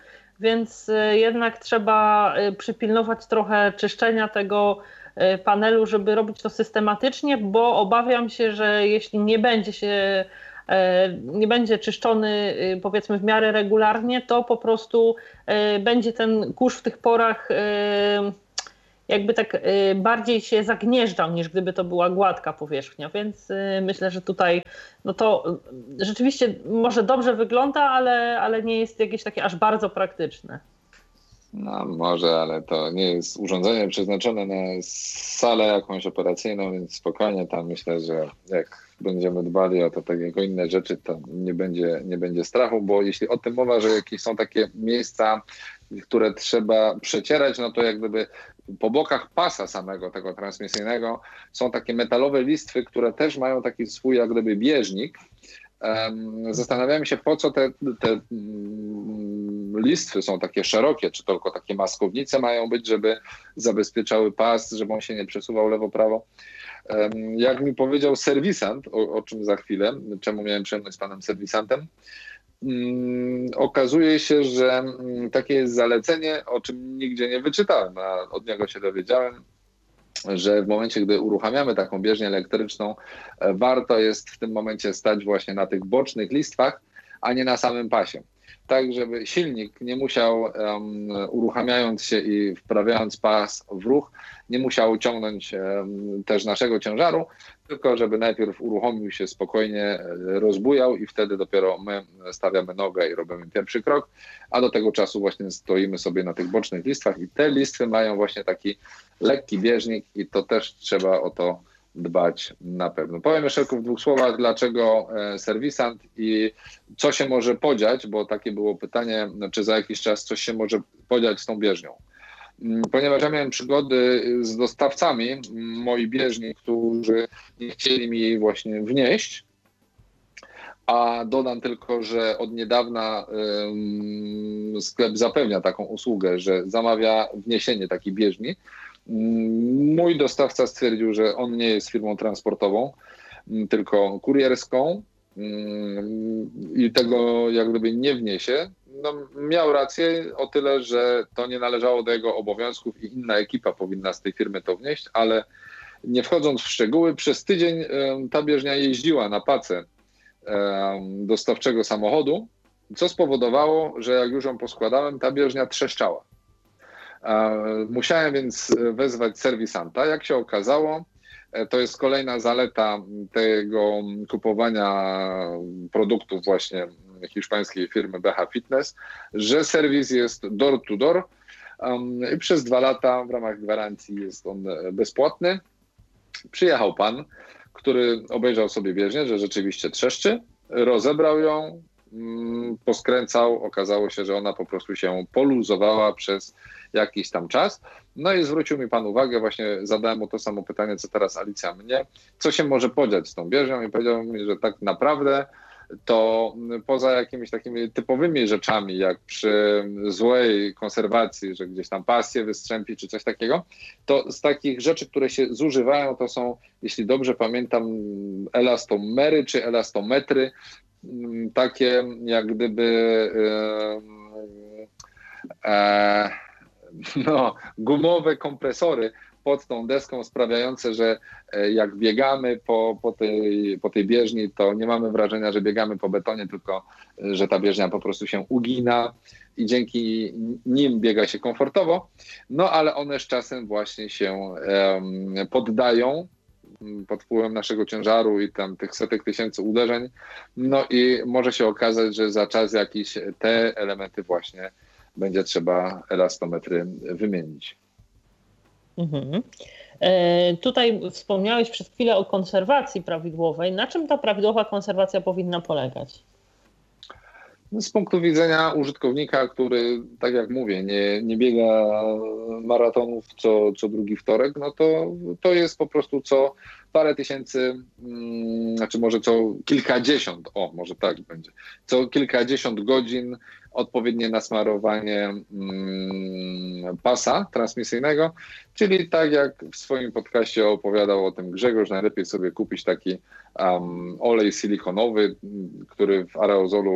więc jednak trzeba przypilnować trochę czyszczenia tego panelu, żeby robić to systematycznie, bo obawiam się, że jeśli nie będzie się nie będzie czyszczony powiedzmy w miarę regularnie, to po prostu będzie ten kurz w tych porach jakby tak bardziej się zagnieżdżał, niż gdyby to była gładka powierzchnia, więc myślę, że tutaj no to rzeczywiście może dobrze wygląda, ale, ale nie jest jakieś takie aż bardzo praktyczne. No może, ale to nie jest urządzenie przeznaczone na salę jakąś operacyjną, więc spokojnie tam myślę, że jak będziemy dbali o to tak jak o inne rzeczy, to nie będzie, nie będzie strachu, bo jeśli o tym mowa, że jakieś są takie miejsca, które trzeba przecierać, no to jak gdyby po bokach pasa samego tego transmisyjnego są takie metalowe listwy, które też mają taki swój jak gdyby bieżnik. Zastanawiałem się, po co te, te listwy są takie szerokie, czy tylko takie maskownice mają być, żeby zabezpieczały pas, żeby on się nie przesuwał lewo-prawo. Jak mi powiedział serwisant, o, o czym za chwilę, czemu miałem przyjemność z panem serwisantem, um, okazuje się, że um, takie jest zalecenie, o czym nigdzie nie wyczytałem, a od niego się dowiedziałem, że w momencie, gdy uruchamiamy taką bieżnię elektryczną, warto jest w tym momencie stać właśnie na tych bocznych listwach, a nie na samym pasie. Tak, żeby silnik nie musiał, um, uruchamiając się i wprawiając pas w ruch, nie musiał ciągnąć um, też naszego ciężaru, tylko żeby najpierw uruchomił się spokojnie, rozbujał i wtedy dopiero my stawiamy nogę i robimy pierwszy krok, a do tego czasu właśnie stoimy sobie na tych bocznych listwach i te listwy mają właśnie taki lekki bieżnik i to też trzeba o to dbać na pewno. Powiem jeszcze w dwóch słowach, dlaczego serwisant i co się może podziać, bo takie było pytanie, czy za jakiś czas coś się może podziać z tą bieżnią. Ponieważ ja miałem przygody z dostawcami moi bieżni, którzy nie chcieli mi jej właśnie wnieść, a dodam tylko, że od niedawna um, sklep zapewnia taką usługę, że zamawia wniesienie takiej bieżni. Mój dostawca stwierdził, że on nie jest firmą transportową, tylko kurierską i tego jak gdyby nie wniesie. No, miał rację o tyle, że to nie należało do jego obowiązków i inna ekipa powinna z tej firmy to wnieść, ale nie wchodząc w szczegóły, przez tydzień ta bieżnia jeździła na pacę dostawczego samochodu, co spowodowało, że jak już ją poskładałem, ta bieżnia trzeszczała. Musiałem więc wezwać serwisanta. Jak się okazało, to jest kolejna zaleta tego kupowania produktów właśnie hiszpańskiej firmy B H Fitness, że serwis jest door to door i przez dwa lata w ramach gwarancji jest on bezpłatny. Przyjechał pan, który obejrzał sobie bieżnię, że rzeczywiście trzeszczy, rozebrał ją, poskręcał, okazało się, że ona po prostu się poluzowała przez jakiś tam czas. No i zwrócił mi pan uwagę, właśnie zadałem mu to samo pytanie, co teraz Alicja mnie, co się może podziać z tą bieżnią i powiedział mi, że tak naprawdę to poza jakimiś takimi typowymi rzeczami, jak przy złej konserwacji, że gdzieś tam pasję wystrzępi czy coś takiego, to z takich rzeczy, które się zużywają, to są, jeśli dobrze pamiętam, elastomery czy elastometry, takie jak gdyby e, e, no, gumowe kompresory pod tą deską sprawiające, że jak biegamy po, po, tej, po tej bieżni, to nie mamy wrażenia, że biegamy po betonie, tylko że ta bieżnia po prostu się ugina i dzięki nim biega się komfortowo, no ale one z czasem właśnie się um, poddają pod wpływem naszego ciężaru i tam tych setek tysięcy uderzeń, no i może się okazać, że za czas jakiś te elementy właśnie będzie trzeba elastometry wymienić. Mhm. E, tutaj wspomniałeś przez chwilę o konserwacji prawidłowej. Na czym ta prawidłowa konserwacja powinna polegać? Z punktu widzenia użytkownika, który, tak jak mówię, nie, nie biega maratonów co, co drugi wtorek, no to, to jest po prostu co parę tysięcy, hmm, znaczy może co kilkadziesiąt, o może tak będzie, co kilkadziesiąt godzin odpowiednie nasmarowanie hmm, pasa transmisyjnego, czyli tak jak w swoim podcaście opowiadał o tym Grzegorz, najlepiej sobie kupić taki um, olej silikonowy, który w aerozolu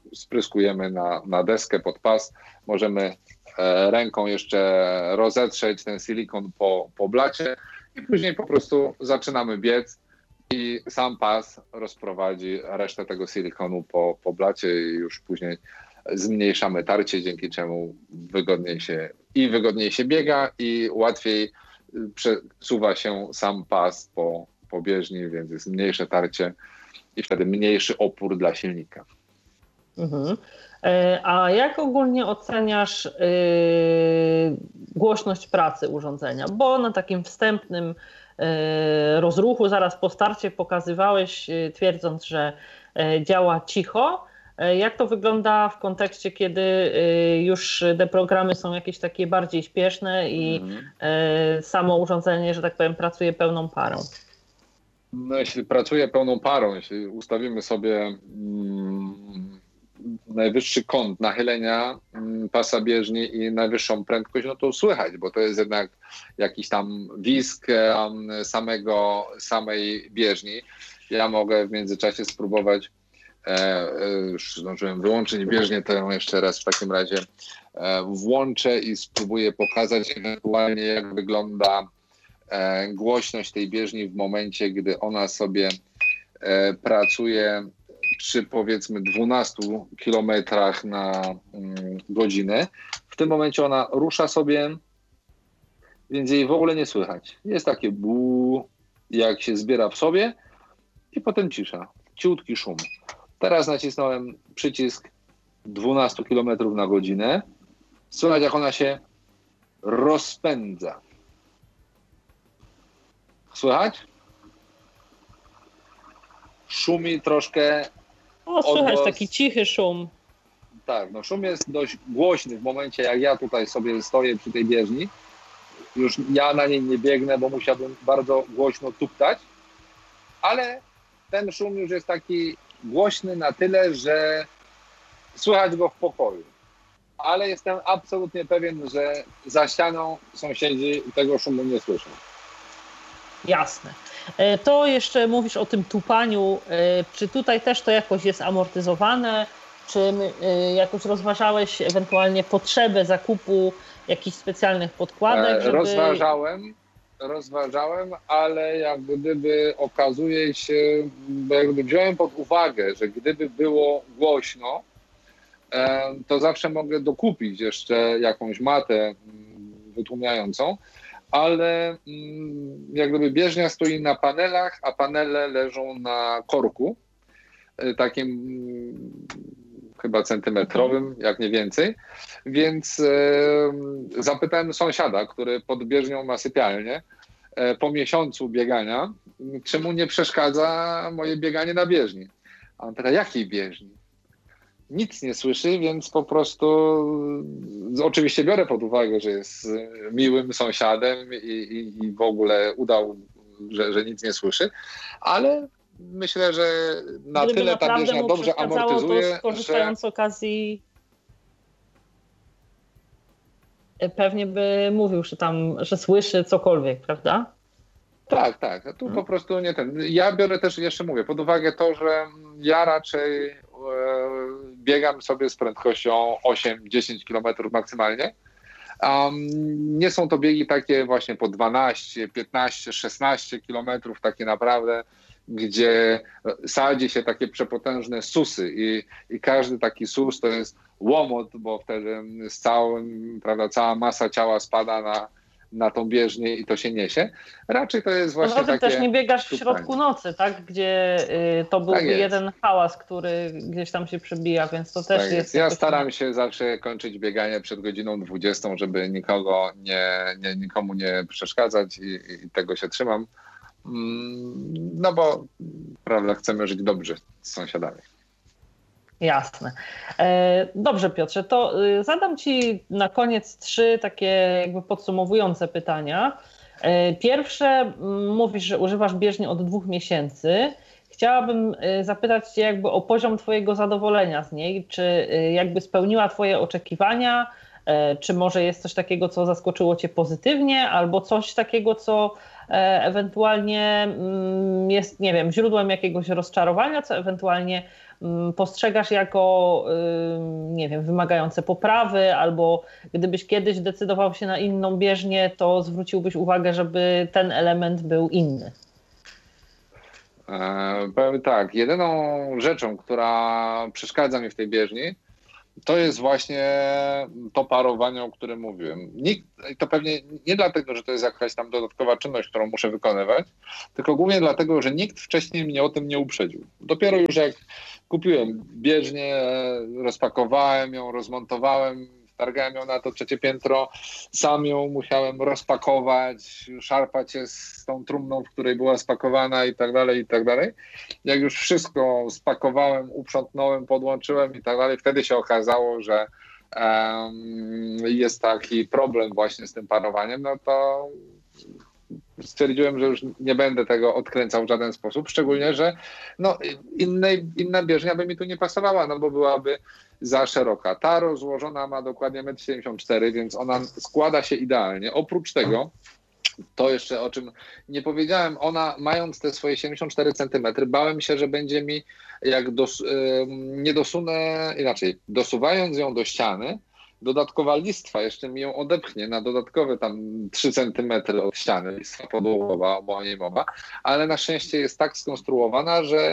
spryskujemy na, na deskę pod pas. Możemy ręką jeszcze rozetrzeć ten silikon po, po blacie i później po prostu zaczynamy biec i sam pas rozprowadzi resztę tego silikonu po, po blacie i już później zmniejszamy tarcie, dzięki czemu wygodniej się i wygodniej się biega i łatwiej przesuwa się sam pas po, po bieżni, więc jest mniejsze tarcie i wtedy mniejszy opór dla silnika. Mhm. A jak ogólnie oceniasz yy, głośność pracy urządzenia? Bo na takim wstępnym yy, rozruchu zaraz po starcie pokazywałeś, yy, twierdząc, że yy, działa cicho. Yy, jak to wygląda w kontekście, kiedy yy, już te programy są jakieś takie bardziej śpieszne i Mhm. yy, samo urządzenie, że tak powiem, pracuje pełną parą? No, jeśli pracuje pełną parą, jeśli ustawimy sobie mm, najwyższy kąt nachylenia mm, pasa bieżni i najwyższą prędkość, no to słychać, bo to jest jednak jakiś tam wisk um, samego, samej bieżni. Ja mogę w międzyczasie spróbować, e, już zdążyłem wyłączyć bieżnię, to ją jeszcze raz w takim razie e, włączę i spróbuję pokazać ewentualnie, jak wygląda e, głośność tej bieżni w momencie, gdy ona sobie e, pracuje przy powiedzmy dwunastu kilometrach na mm, godzinę. W tym momencie ona rusza sobie, więc jej w ogóle nie słychać. Jest takie bu, jak się zbiera w sobie i potem cisza, ciutki szum. Teraz nacisnąłem przycisk dwanaście kilometrów na godzinę. Słychać, jak ona się rozpędza. Słychać? Szumi troszkę. O, słychać Odgłos. taki cichy szum. Tak, no szum jest dość głośny w momencie, jak ja tutaj sobie stoję przy tej bieżni. Już ja na niej nie biegnę, bo musiałbym bardzo głośno tuptać, ale ten szum już jest taki głośny na tyle, że słychać go w pokoju. Ale jestem absolutnie pewien, że za ścianą sąsiedzi tego szumu nie słyszą. Jasne. To jeszcze mówisz o tym tupaniu. Czy tutaj też to jakoś jest amortyzowane? Czy jakoś rozważałeś ewentualnie potrzebę zakupu jakichś specjalnych podkładek? Żeby... Rozważałem, rozważałem, ale jak gdyby okazuje się, bo jak gdyby wziąłem pod uwagę, że gdyby było głośno, to zawsze mogę dokupić jeszcze jakąś matę wytłumiającą, ale jak gdyby bieżnia stoi na panelach, a panele leżą na korku, takim chyba centymetrowym, jak nie więcej, więc e, zapytałem sąsiada, który pod bieżnią ma sypialnię, e, po miesiącu biegania, czy mu nie przeszkadza moje bieganie na bieżni. A on pyta, jakiej bieżni? Nic nie słyszy, więc po prostu oczywiście biorę pod uwagę, że jest miłym sąsiadem i, i, i w ogóle udał, że, że nic nie słyszy, ale myślę, że na Gdyby tyle ta bieżnia dobrze amortyzuje, to skorzystając z że... okazji pewnie by mówił, że tam, że słyszy cokolwiek, prawda? Tak, tak. Tu hmm. po prostu nie ten. Ja biorę też, jeszcze mówię, pod uwagę to, że ja raczej e, biegam sobie z prędkością osiem do dziesięciu kilometrów maksymalnie. Um, nie są to biegi takie właśnie po dwanaście, piętnaście, szesnaście kilometrów, takie naprawdę, gdzie sadzi się takie przepotężne susy i, i każdy taki sus to jest łomot, bo wtedy z całym, prawda, cała masa ciała spada na, na tą bieżnię i to się niesie. Raczej to jest właśnie Poza tym takie... też nie biegasz w tupanie. środku nocy, tak? Gdzie y, to byłby tak jeden hałas, który gdzieś tam się przebija, więc to też tak jest... jest. Ja jakoś... staram się zawsze kończyć bieganie przed godziną dwudziestą, żeby nikogo nie, nie, nikomu nie przeszkadzać i, i tego się trzymam. No bo prawda, chcemy żyć dobrze z sąsiadami. Jasne. Dobrze, Piotrze, to zadam Ci na koniec trzy takie jakby podsumowujące pytania. Pierwsze, mówisz, że używasz bieżni od dwóch miesięcy. Chciałabym zapytać Cię jakby o poziom Twojego zadowolenia z niej, czy jakby spełniła Twoje oczekiwania, czy może jest coś takiego, co zaskoczyło Cię pozytywnie, albo coś takiego, co ewentualnie jest, nie wiem, źródłem jakiegoś rozczarowania, co ewentualnie postrzegasz jako, nie wiem, wymagające poprawy, albo gdybyś kiedyś decydował się na inną bieżnię, to zwróciłbyś uwagę, żeby ten element był inny? E, powiem tak, jedyną rzeczą, która przeszkadza mi w tej bieżni, to jest właśnie to parowanie, o którym mówiłem. Nikt, to pewnie nie dlatego, że to jest jakaś tam dodatkowa czynność, którą muszę wykonywać, tylko głównie dlatego, że nikt wcześniej mnie o tym nie uprzedził. Dopiero już jak kupiłem bieżnię, rozpakowałem ją, rozmontowałem, wtargałem ją na to trzecie piętro, sam ją musiałem rozpakować, szarpać się z tą trumną, w której była spakowana i tak dalej, i tak dalej. Jak już wszystko spakowałem, uprzątnąłem, podłączyłem i tak dalej, wtedy się okazało, że um, jest taki problem właśnie z tym parowaniem, no to stwierdziłem, że już nie będę tego odkręcał w żaden sposób, szczególnie, że no, innej, inna bieżnia by mi tu nie pasowała, no bo byłaby za szeroka. Ta rozłożona ma dokładnie metr siedemdziesiąt cztery, więc ona składa się idealnie. Oprócz tego, to jeszcze o czym nie powiedziałem, ona mając te swoje siedemdziesiąt cztery centymetry, bałem się, że będzie mi, jak dos, nie dosunę, inaczej, dosuwając ją do ściany, dodatkowa listwa jeszcze mi ją odepchnie na dodatkowe tam trzy centymetry od ściany, listwa podłogowa, o niej mowa, ale na szczęście jest tak skonstruowana, że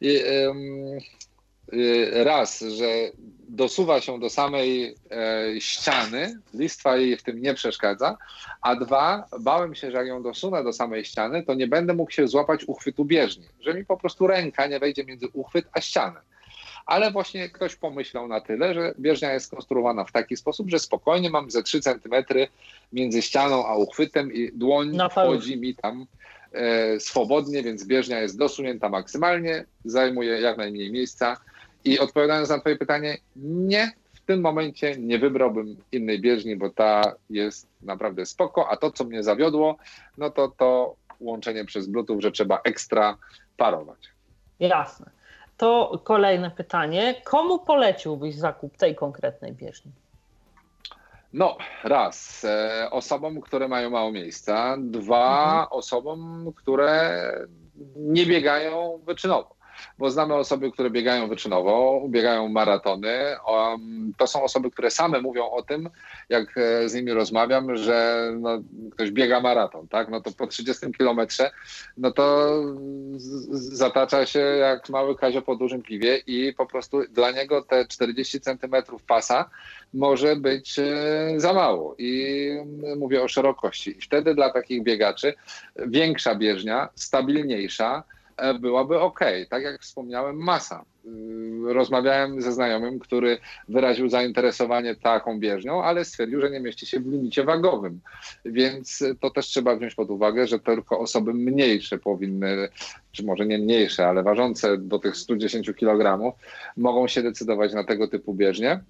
raz, że dosuwa się do samej ściany, listwa jej w tym nie przeszkadza, a dwa, bałem się, że jak ją dosunę do samej ściany, to nie będę mógł się złapać uchwytu bieżni, że mi po prostu ręka nie wejdzie między uchwyt a ścianę. Ale właśnie ktoś pomyślał na tyle, że bieżnia jest skonstruowana w taki sposób, że spokojnie mam ze trzy centymetry między ścianą a uchwytem i dłoń no, wchodzi mi tam e, swobodnie, więc bieżnia jest dosunięta maksymalnie, zajmuje jak najmniej miejsca. I odpowiadając na twoje pytanie, nie, w tym momencie nie wybrałbym innej bieżni, bo ta jest naprawdę spoko, a to, co mnie zawiodło, no to to łączenie przez Bluetooth, że trzeba ekstra parować. Jasne. To kolejne pytanie. Komu poleciłbyś zakup tej konkretnej bieżni? No, raz, e, osobom, które mają mało miejsca. Dwa, mhm. osobom, które nie biegają wyczynowo. Bo znamy osoby, które biegają wyczynowo, biegają maratony. Um, to są osoby, które same mówią o tym, jak z nimi rozmawiam, że no, ktoś biega maraton, tak? No to po trzydziestym kilometrze, no to z- zatacza się jak mały Kazio po dużym piwie i po prostu dla niego te czterdzieści centymetrów pasa może być e, za mało. I mówię o szerokości. I wtedy dla takich biegaczy większa bieżnia, stabilniejsza, byłaby ok. Tak jak wspomniałem, masa. Rozmawiałem ze znajomym, który wyraził zainteresowanie taką bieżnią, ale stwierdził, że nie mieści się w limicie wagowym. Więc to też trzeba wziąć pod uwagę, że tylko osoby mniejsze powinny, czy może nie mniejsze, ale ważące do tych stu dziesięciu kilogramów, mogą się decydować na tego typu bieżnie.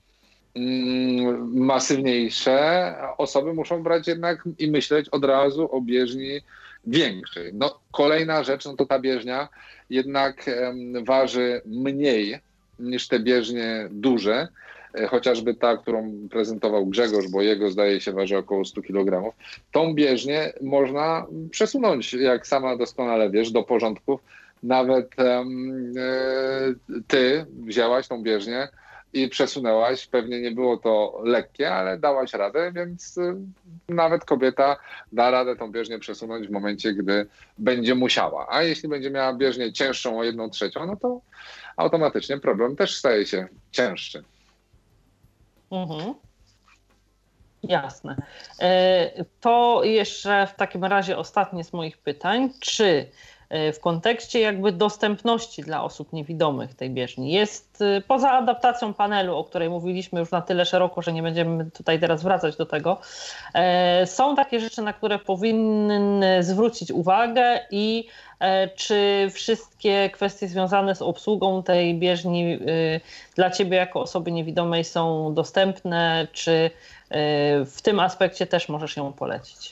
Masywniejsze osoby muszą brać jednak i myśleć od razu o bieżni większej. No, kolejna rzecz, no to ta bieżnia jednak um, waży mniej niż te bieżnie duże, e, chociażby ta, którą prezentował Grzegorz, bo jego zdaje się waży około stu kilogramów. Tą bieżnię można przesunąć, jak sama doskonale wiesz, do porządków. Nawet um, e, ty wzięłaś tą bieżnię i przesunęłaś. Pewnie nie było to lekkie, ale dałaś radę, więc y, nawet kobieta da radę tą bieżnię przesunąć w momencie, gdy będzie musiała. A jeśli będzie miała bieżnię cięższą o jedną trzecią, no to automatycznie problem też staje się cięższy. Mhm. Jasne. To jeszcze w takim razie ostatnie z moich pytań. Czy w kontekście jakby dostępności dla osób niewidomych tej bieżni jest, poza adaptacją panelu, o której mówiliśmy już na tyle szeroko, że nie będziemy tutaj teraz wracać do tego, są takie rzeczy, na które powinny zwrócić uwagę i czy wszystkie kwestie związane z obsługą tej bieżni dla ciebie jako osoby niewidomej są dostępne, czy w tym aspekcie też możesz ją polecić?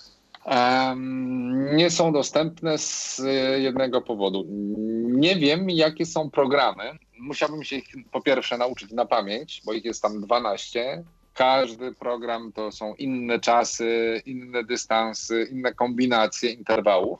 Um, nie są dostępne z jednego powodu. Nie wiem, jakie są programy. Musiałbym się ich po pierwsze nauczyć na pamięć, bo ich jest tam dwanaście każdy program to są inne czasy, inne dystanse, inne kombinacje interwałów.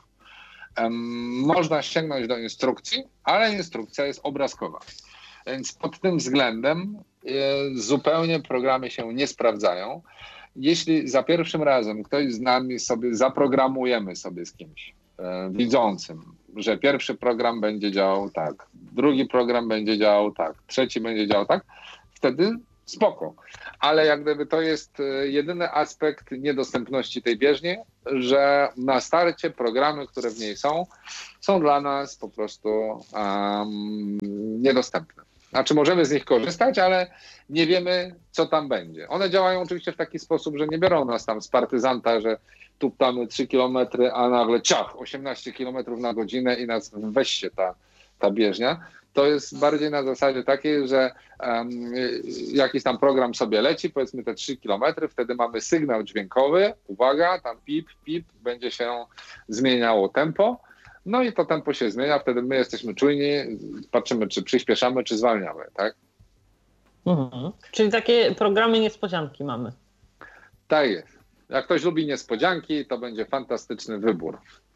Można sięgnąć do instrukcji, ale instrukcja jest obrazkowa. Więc pod tym względem zupełnie programy się nie sprawdzają. Jeśli za pierwszym razem ktoś z nami sobie zaprogramujemy sobie z kimś e, widzącym, że pierwszy program będzie działał tak, drugi program będzie działał tak, trzeci będzie działał tak, wtedy spoko. Ale jak gdyby to jest jedyny aspekt niedostępności tej bieżni, że na starcie programy, które w niej są, są dla nas po prostu um, niedostępne. Znaczy możemy z nich korzystać, ale nie wiemy, co tam będzie. One działają oczywiście w taki sposób, że nie biorą nas tam z partyzanta, że tuptamy trzy kilometry, a nagle ciach, osiemnaście kilometrów na godzinę i nas weź się ta, ta bieżnia. To jest bardziej na zasadzie takiej, że um, jakiś tam program sobie leci, powiedzmy te trzy kilometry, wtedy mamy sygnał dźwiękowy, uwaga, tam pip, pip, będzie się zmieniało tempo. No i to tempo się zmienia, wtedy my jesteśmy czujni, patrzymy, czy przyspieszamy, czy zwalniamy, tak? Mhm. Czyli takie programy niespodzianki mamy. Tak jest. Jak ktoś lubi niespodzianki, to będzie fantastyczny wybór.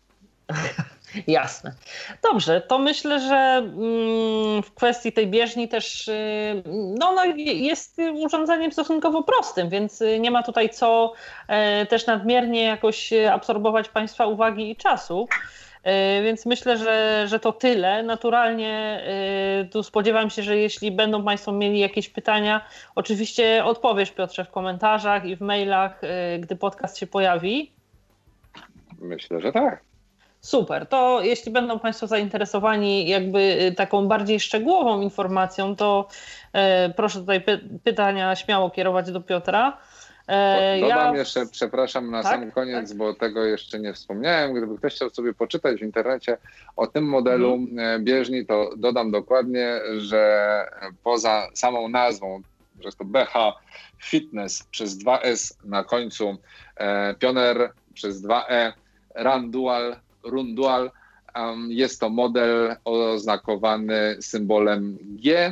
Jasne. Dobrze, to myślę, że w kwestii tej bieżni też no, ona jest urządzeniem stosunkowo prostym, więc nie ma tutaj co też nadmiernie jakoś absorbować Państwa uwagi i czasu. Więc myślę, że, że to tyle. Naturalnie tu spodziewam się, że jeśli będą Państwo mieli jakieś pytania, oczywiście odpowiesz, Piotrze, w komentarzach i w mailach, gdy podcast się pojawi. Myślę, że tak. Super. To jeśli będą Państwo zainteresowani jakby taką bardziej szczegółową informacją, to proszę tutaj py- pytania śmiało kierować do Piotra. Dodam ja... jeszcze, przepraszam, na tak, sam koniec, tak. bo tego jeszcze nie wspomniałem. Gdyby ktoś chciał sobie poczytać w internecie o tym modelu mhm. bieżni, to dodam dokładnie, że poza samą nazwą, że jest to B H Fitness przez dwa S na końcu, Pioneer przez dwa E, Rundual, Rundual, jest to model oznakowany symbolem G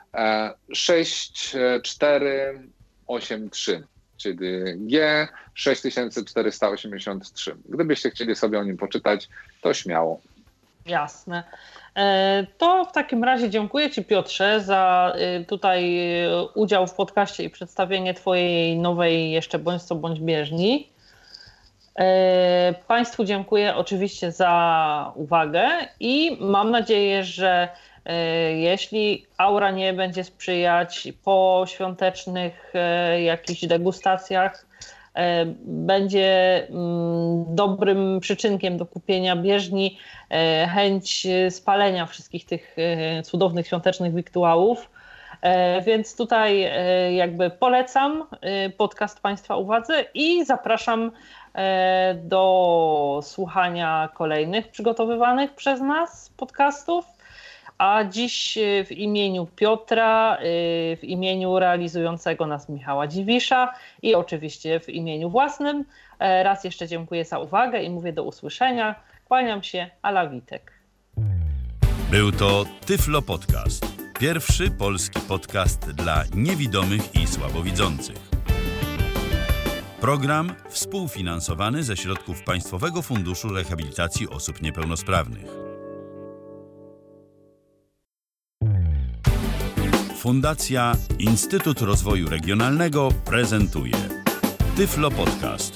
sześć cztery osiem trzy. Czyli G sześć tysięcy czterysta osiemdziesiąt trzy. Gdybyście chcieli sobie o nim poczytać, to śmiało. Jasne. To w takim razie dziękuję Ci, Piotrze, za tutaj udział w podcaście i przedstawienie Twojej nowej jeszcze bądź co bądź bieżni. Państwu dziękuję oczywiście za uwagę i mam nadzieję, że jeśli aura nie będzie sprzyjać po świątecznych jakichś degustacjach, będzie dobrym przyczynkiem do kupienia bieżni chęć spalenia wszystkich tych cudownych świątecznych wiktuałów. Więc tutaj jakby polecam podcast Państwa uwadze i zapraszam do słuchania kolejnych przygotowywanych przez nas podcastów. A dziś w imieniu Piotra, w imieniu realizującego nas Michała Dziwisza i oczywiście w imieniu własnym raz jeszcze dziękuję za uwagę i mówię do usłyszenia. Kłaniam się, Ala Witek. Był to Tyflo Podcast. Pierwszy polski podcast dla niewidomych i słabowidzących. Program współfinansowany ze środków Państwowego Funduszu Rehabilitacji Osób Niepełnosprawnych. Fundacja Instytut Rozwoju Regionalnego prezentuje Tyflo Podcast.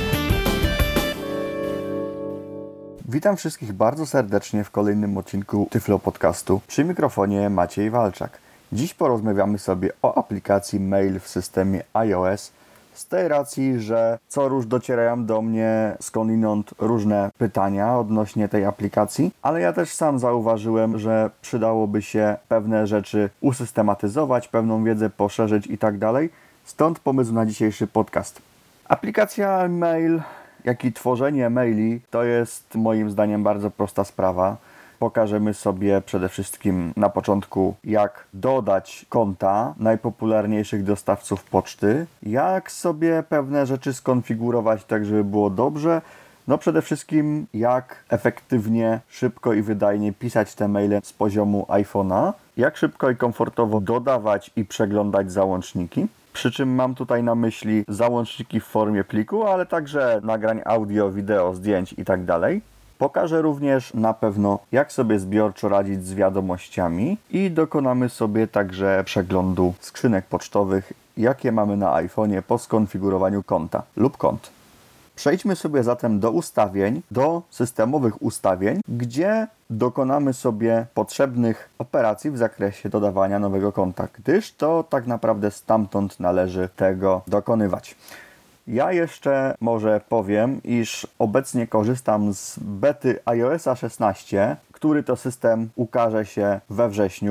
Witam wszystkich bardzo serdecznie w kolejnym odcinku Tyflo Podcastu. Przy mikrofonie Maciej Walczak. Dziś porozmawiamy sobie o aplikacji Mail w systemie iOS, z tej racji, że co róż docierają do mnie skądinąd różne pytania odnośnie tej aplikacji, ale ja też sam zauważyłem, że przydałoby się pewne rzeczy usystematyzować, pewną wiedzę poszerzyć i tak dalej. Stąd pomysł na dzisiejszy podcast. Aplikacja Mail, jak i tworzenie maili, to jest moim zdaniem bardzo prosta sprawa. Pokażemy sobie przede wszystkim na początku, jak dodać konta najpopularniejszych dostawców poczty, jak sobie pewne rzeczy skonfigurować tak, żeby było dobrze. No przede wszystkim jak efektywnie, szybko i wydajnie pisać te maile z poziomu iPhone'a, jak szybko i komfortowo dodawać i przeglądać załączniki. przy czym mam tutaj na myśli załączniki w formie pliku, ale także nagrań audio, wideo, zdjęć itd. Pokażę również na pewno, jak sobie zbiorczo radzić z wiadomościami i dokonamy sobie także przeglądu skrzynek pocztowych, jakie mamy na iPhone'ie po skonfigurowaniu konta lub kont. Przejdźmy sobie zatem do ustawień, do systemowych ustawień, gdzie dokonamy sobie potrzebnych operacji w zakresie dodawania nowego konta, gdyż to tak naprawdę stamtąd należy tego dokonywać. Ja jeszcze może powiem, iż obecnie korzystam z bety iOS szesnaście, który to system ukaże się we wrześniu.